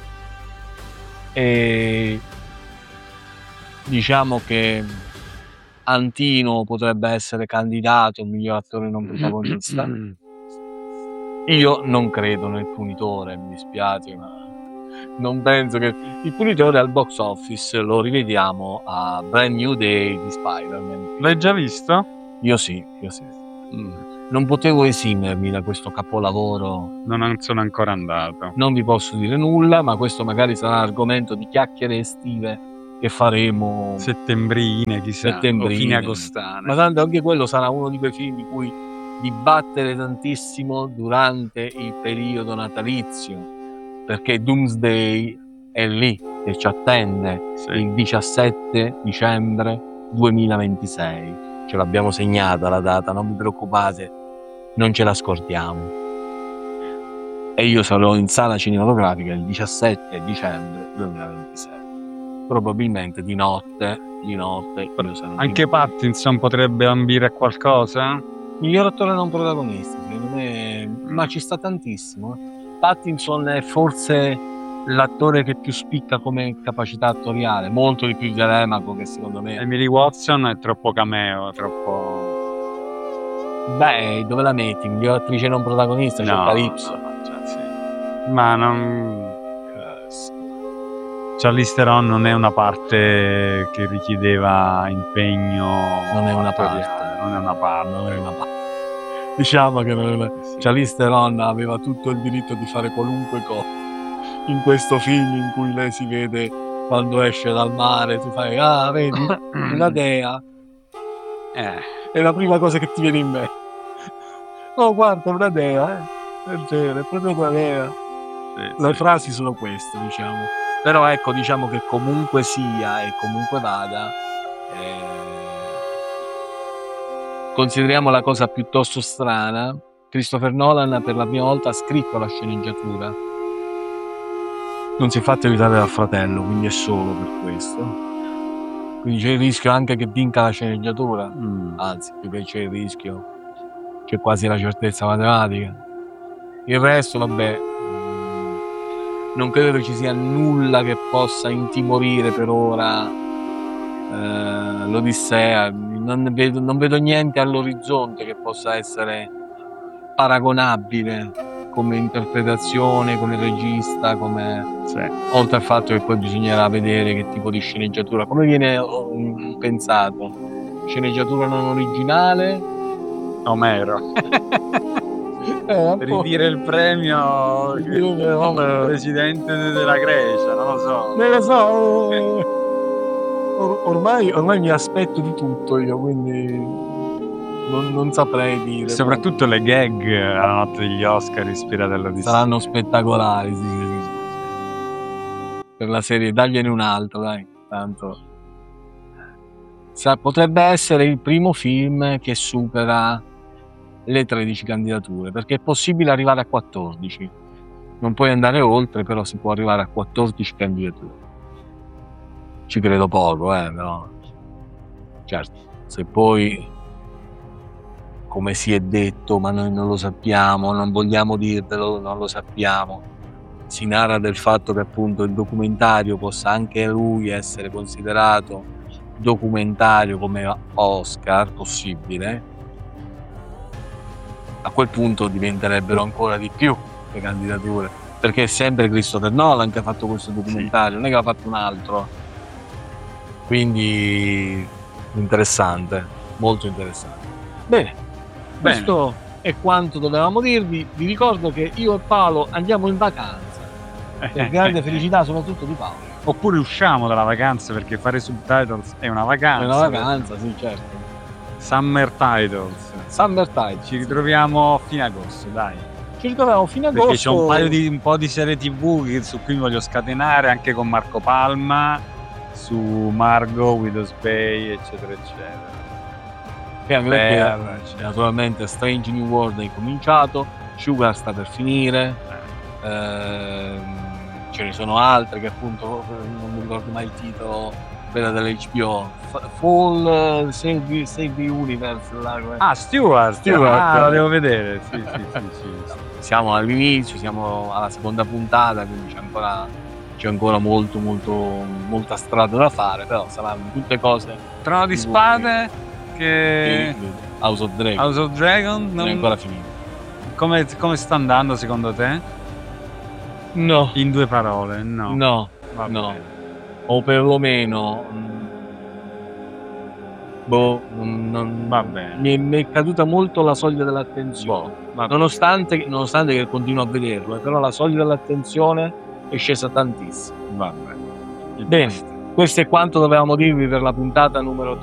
[SPEAKER 1] E diciamo che Antino potrebbe essere candidato a miglior attore non protagonista. Io non credo nel Punitore, mi dispiace, ma non penso che il Punitore al box office lo rivediamo a Brand New Day di Spider-Man.
[SPEAKER 2] L'hai già visto?
[SPEAKER 1] Io sì, io sì. Mm. Non potevo esimermi da questo capolavoro.
[SPEAKER 2] Non sono ancora andato.
[SPEAKER 1] Non vi posso dire nulla, ma questo magari sarà argomento di chiacchiere estive che faremo
[SPEAKER 2] settembrine, chissà,
[SPEAKER 1] settembrine.
[SPEAKER 2] o fine agostane.
[SPEAKER 1] Ma tanto anche quello sarà uno di quei film di cui dibattere tantissimo durante il periodo natalizio, perché Doomsday è lì che ci attende,
[SPEAKER 2] Sì.
[SPEAKER 1] il diciassette dicembre duemilaventisei. Ce l'abbiamo segnata la data, non vi preoccupate, non ce la scordiamo. E io sarò in sala cinematografica il diciassette dicembre duemilaventisei. Probabilmente di notte, di notte. io sarò
[SPEAKER 2] Anche
[SPEAKER 1] in-
[SPEAKER 2] Pattinson potrebbe ambire a qualcosa?
[SPEAKER 1] Miglior attore non protagonista, secondo me, ma ci sta tantissimo. eh. Pattinson è forse l'attore che più spicca come capacità attoriale, molto di più di Telemaco, che secondo me.
[SPEAKER 2] Emily Watson è troppo cameo, troppo...
[SPEAKER 1] Beh, dove la metti? Miglior attrice non protagonista, c'è Calypso.
[SPEAKER 2] no, no, cioè, sì. Ma non... Charlize Theron non è una parte che richiedeva impegno
[SPEAKER 1] Non è una
[SPEAKER 2] attoriale,
[SPEAKER 1] parte.
[SPEAKER 2] non è una parte.
[SPEAKER 1] Non è una pa- Diciamo che non è...
[SPEAKER 2] Sì.
[SPEAKER 1] Charlize Theron aveva tutto il diritto di fare qualunque cosa in questo film in cui lei si vede quando esce dal mare, tu fai, ah, vedi, una dea,
[SPEAKER 2] Eh,
[SPEAKER 1] è la prima cosa che ti viene in mente. Oh, guarda, una dea, eh. È vero, è proprio una dea.
[SPEAKER 2] sì,
[SPEAKER 1] Le
[SPEAKER 2] sì.
[SPEAKER 1] frasi sono queste, diciamo. Però ecco, diciamo che comunque sia e comunque vada, eh, consideriamo la cosa piuttosto strana. Christopher Nolan per la prima volta ha scritto la sceneggiatura. Non si è fatto aiutare dal fratello, quindi è solo per questo. Quindi c'è il rischio anche che vinca la sceneggiatura.
[SPEAKER 2] Mm.
[SPEAKER 1] Anzi, più che c'è il rischio, c'è quasi la certezza matematica. Il resto, vabbè, mm, non credo che ci sia nulla che possa intimorire per ora eh, l'Odissea. Non vedo, non vedo niente all'orizzonte che possa essere paragonabile come interpretazione, come regista, come...
[SPEAKER 2] Sì.
[SPEAKER 1] oltre al fatto che poi bisognerà vedere che tipo di sceneggiatura, come viene mm, pensato. Sceneggiatura non originale,
[SPEAKER 2] Omero.
[SPEAKER 1] eh,
[SPEAKER 2] Per ridire il premio
[SPEAKER 1] Omero.
[SPEAKER 2] presidente della Grecia, non lo so.
[SPEAKER 1] Non lo so, eh, or- ormai, ormai mi aspetto di tutto io, quindi non, non saprei dire.
[SPEAKER 2] Soprattutto le gag alla notte degli Oscar ispirate all'Odissea.
[SPEAKER 1] Saranno spettacolari, sì, sì, sì. Per la serie, dagliene un altro, dai, tanto. Sa- potrebbe essere il primo film che supera le tredici candidature, perché è possibile arrivare a quattordici. Non puoi andare oltre, però si può arrivare a quattordici candidature. Ci credo poco, eh, però. Certo, se poi, come si è detto, ma noi non lo sappiamo, non vogliamo dirvelo, non lo sappiamo, si narra del fatto che appunto il documentario possa anche lui essere considerato documentario come Oscar possibile, a quel punto diventerebbero ancora di più le candidature, perché è sempre Christopher Nolan che ha fatto questo documentario, non è che l'ha fatto un altro. Quindi interessante, molto interessante. Bene,
[SPEAKER 2] Bene.
[SPEAKER 1] questo è quanto dovevamo dirvi. Vi ricordo che io e Paolo andiamo in vacanza, per grande felicità soprattutto di Paolo.
[SPEAKER 2] Oppure usciamo dalla vacanza, perché fare subtitles è una vacanza.
[SPEAKER 1] È una vacanza, sì, certo.
[SPEAKER 2] Summer titles.
[SPEAKER 1] Summer Tide.
[SPEAKER 2] Ci ritroviamo a fine agosto, dai.
[SPEAKER 1] Ci ritroviamo fino a
[SPEAKER 2] Perché
[SPEAKER 1] agosto.
[SPEAKER 2] c'è un paio di un po' di serie tivù che- su cui mi voglio scatenare, anche con Marco Palma, su Margot, Widow's Bay, eccetera, eccetera.
[SPEAKER 1] E anche perché,
[SPEAKER 2] Per-
[SPEAKER 1] eh, naturalmente Strange New World è cominciato, Sugar sta per finire, ehm, ce ne sono altre che appunto eh, non mi ricordo mai il titolo, quella dell'H B O, F- Fall, eh, Save, the- Save the Universe, là, come-
[SPEAKER 2] Ah, Stewart!
[SPEAKER 1] Stewart.
[SPEAKER 2] Ah, lo devo vedere, sì, sì, sì, sì, sì.
[SPEAKER 1] siamo all'inizio, siamo alla seconda puntata, quindi c'è ancora, c'è ancora molto, molto, molta strada da fare, però saranno tutte cose
[SPEAKER 2] Trono di
[SPEAKER 1] Tivù
[SPEAKER 2] Spade, che...
[SPEAKER 1] che House of Dragon
[SPEAKER 2] House of Dragon,
[SPEAKER 1] non è
[SPEAKER 2] non...
[SPEAKER 1] ancora finito.
[SPEAKER 2] come, come sta andando secondo te?
[SPEAKER 1] No,
[SPEAKER 2] In due parole, no.
[SPEAKER 1] no,
[SPEAKER 2] Va
[SPEAKER 1] no.
[SPEAKER 2] bene.
[SPEAKER 1] O perlomeno mm, boh, non, non-
[SPEAKER 2] Va bene.
[SPEAKER 1] mi, è, mi è caduta molto la soglia dell'attenzione,
[SPEAKER 2] Va bene.
[SPEAKER 1] nonostante, nonostante che continuo a vederlo, eh, però la soglia dell'attenzione è scesa tantissimo.
[SPEAKER 2] Va bene. Il
[SPEAKER 1] Bene.
[SPEAKER 2] basta.
[SPEAKER 1] Questo è quanto dovevamo dirvi per la puntata numero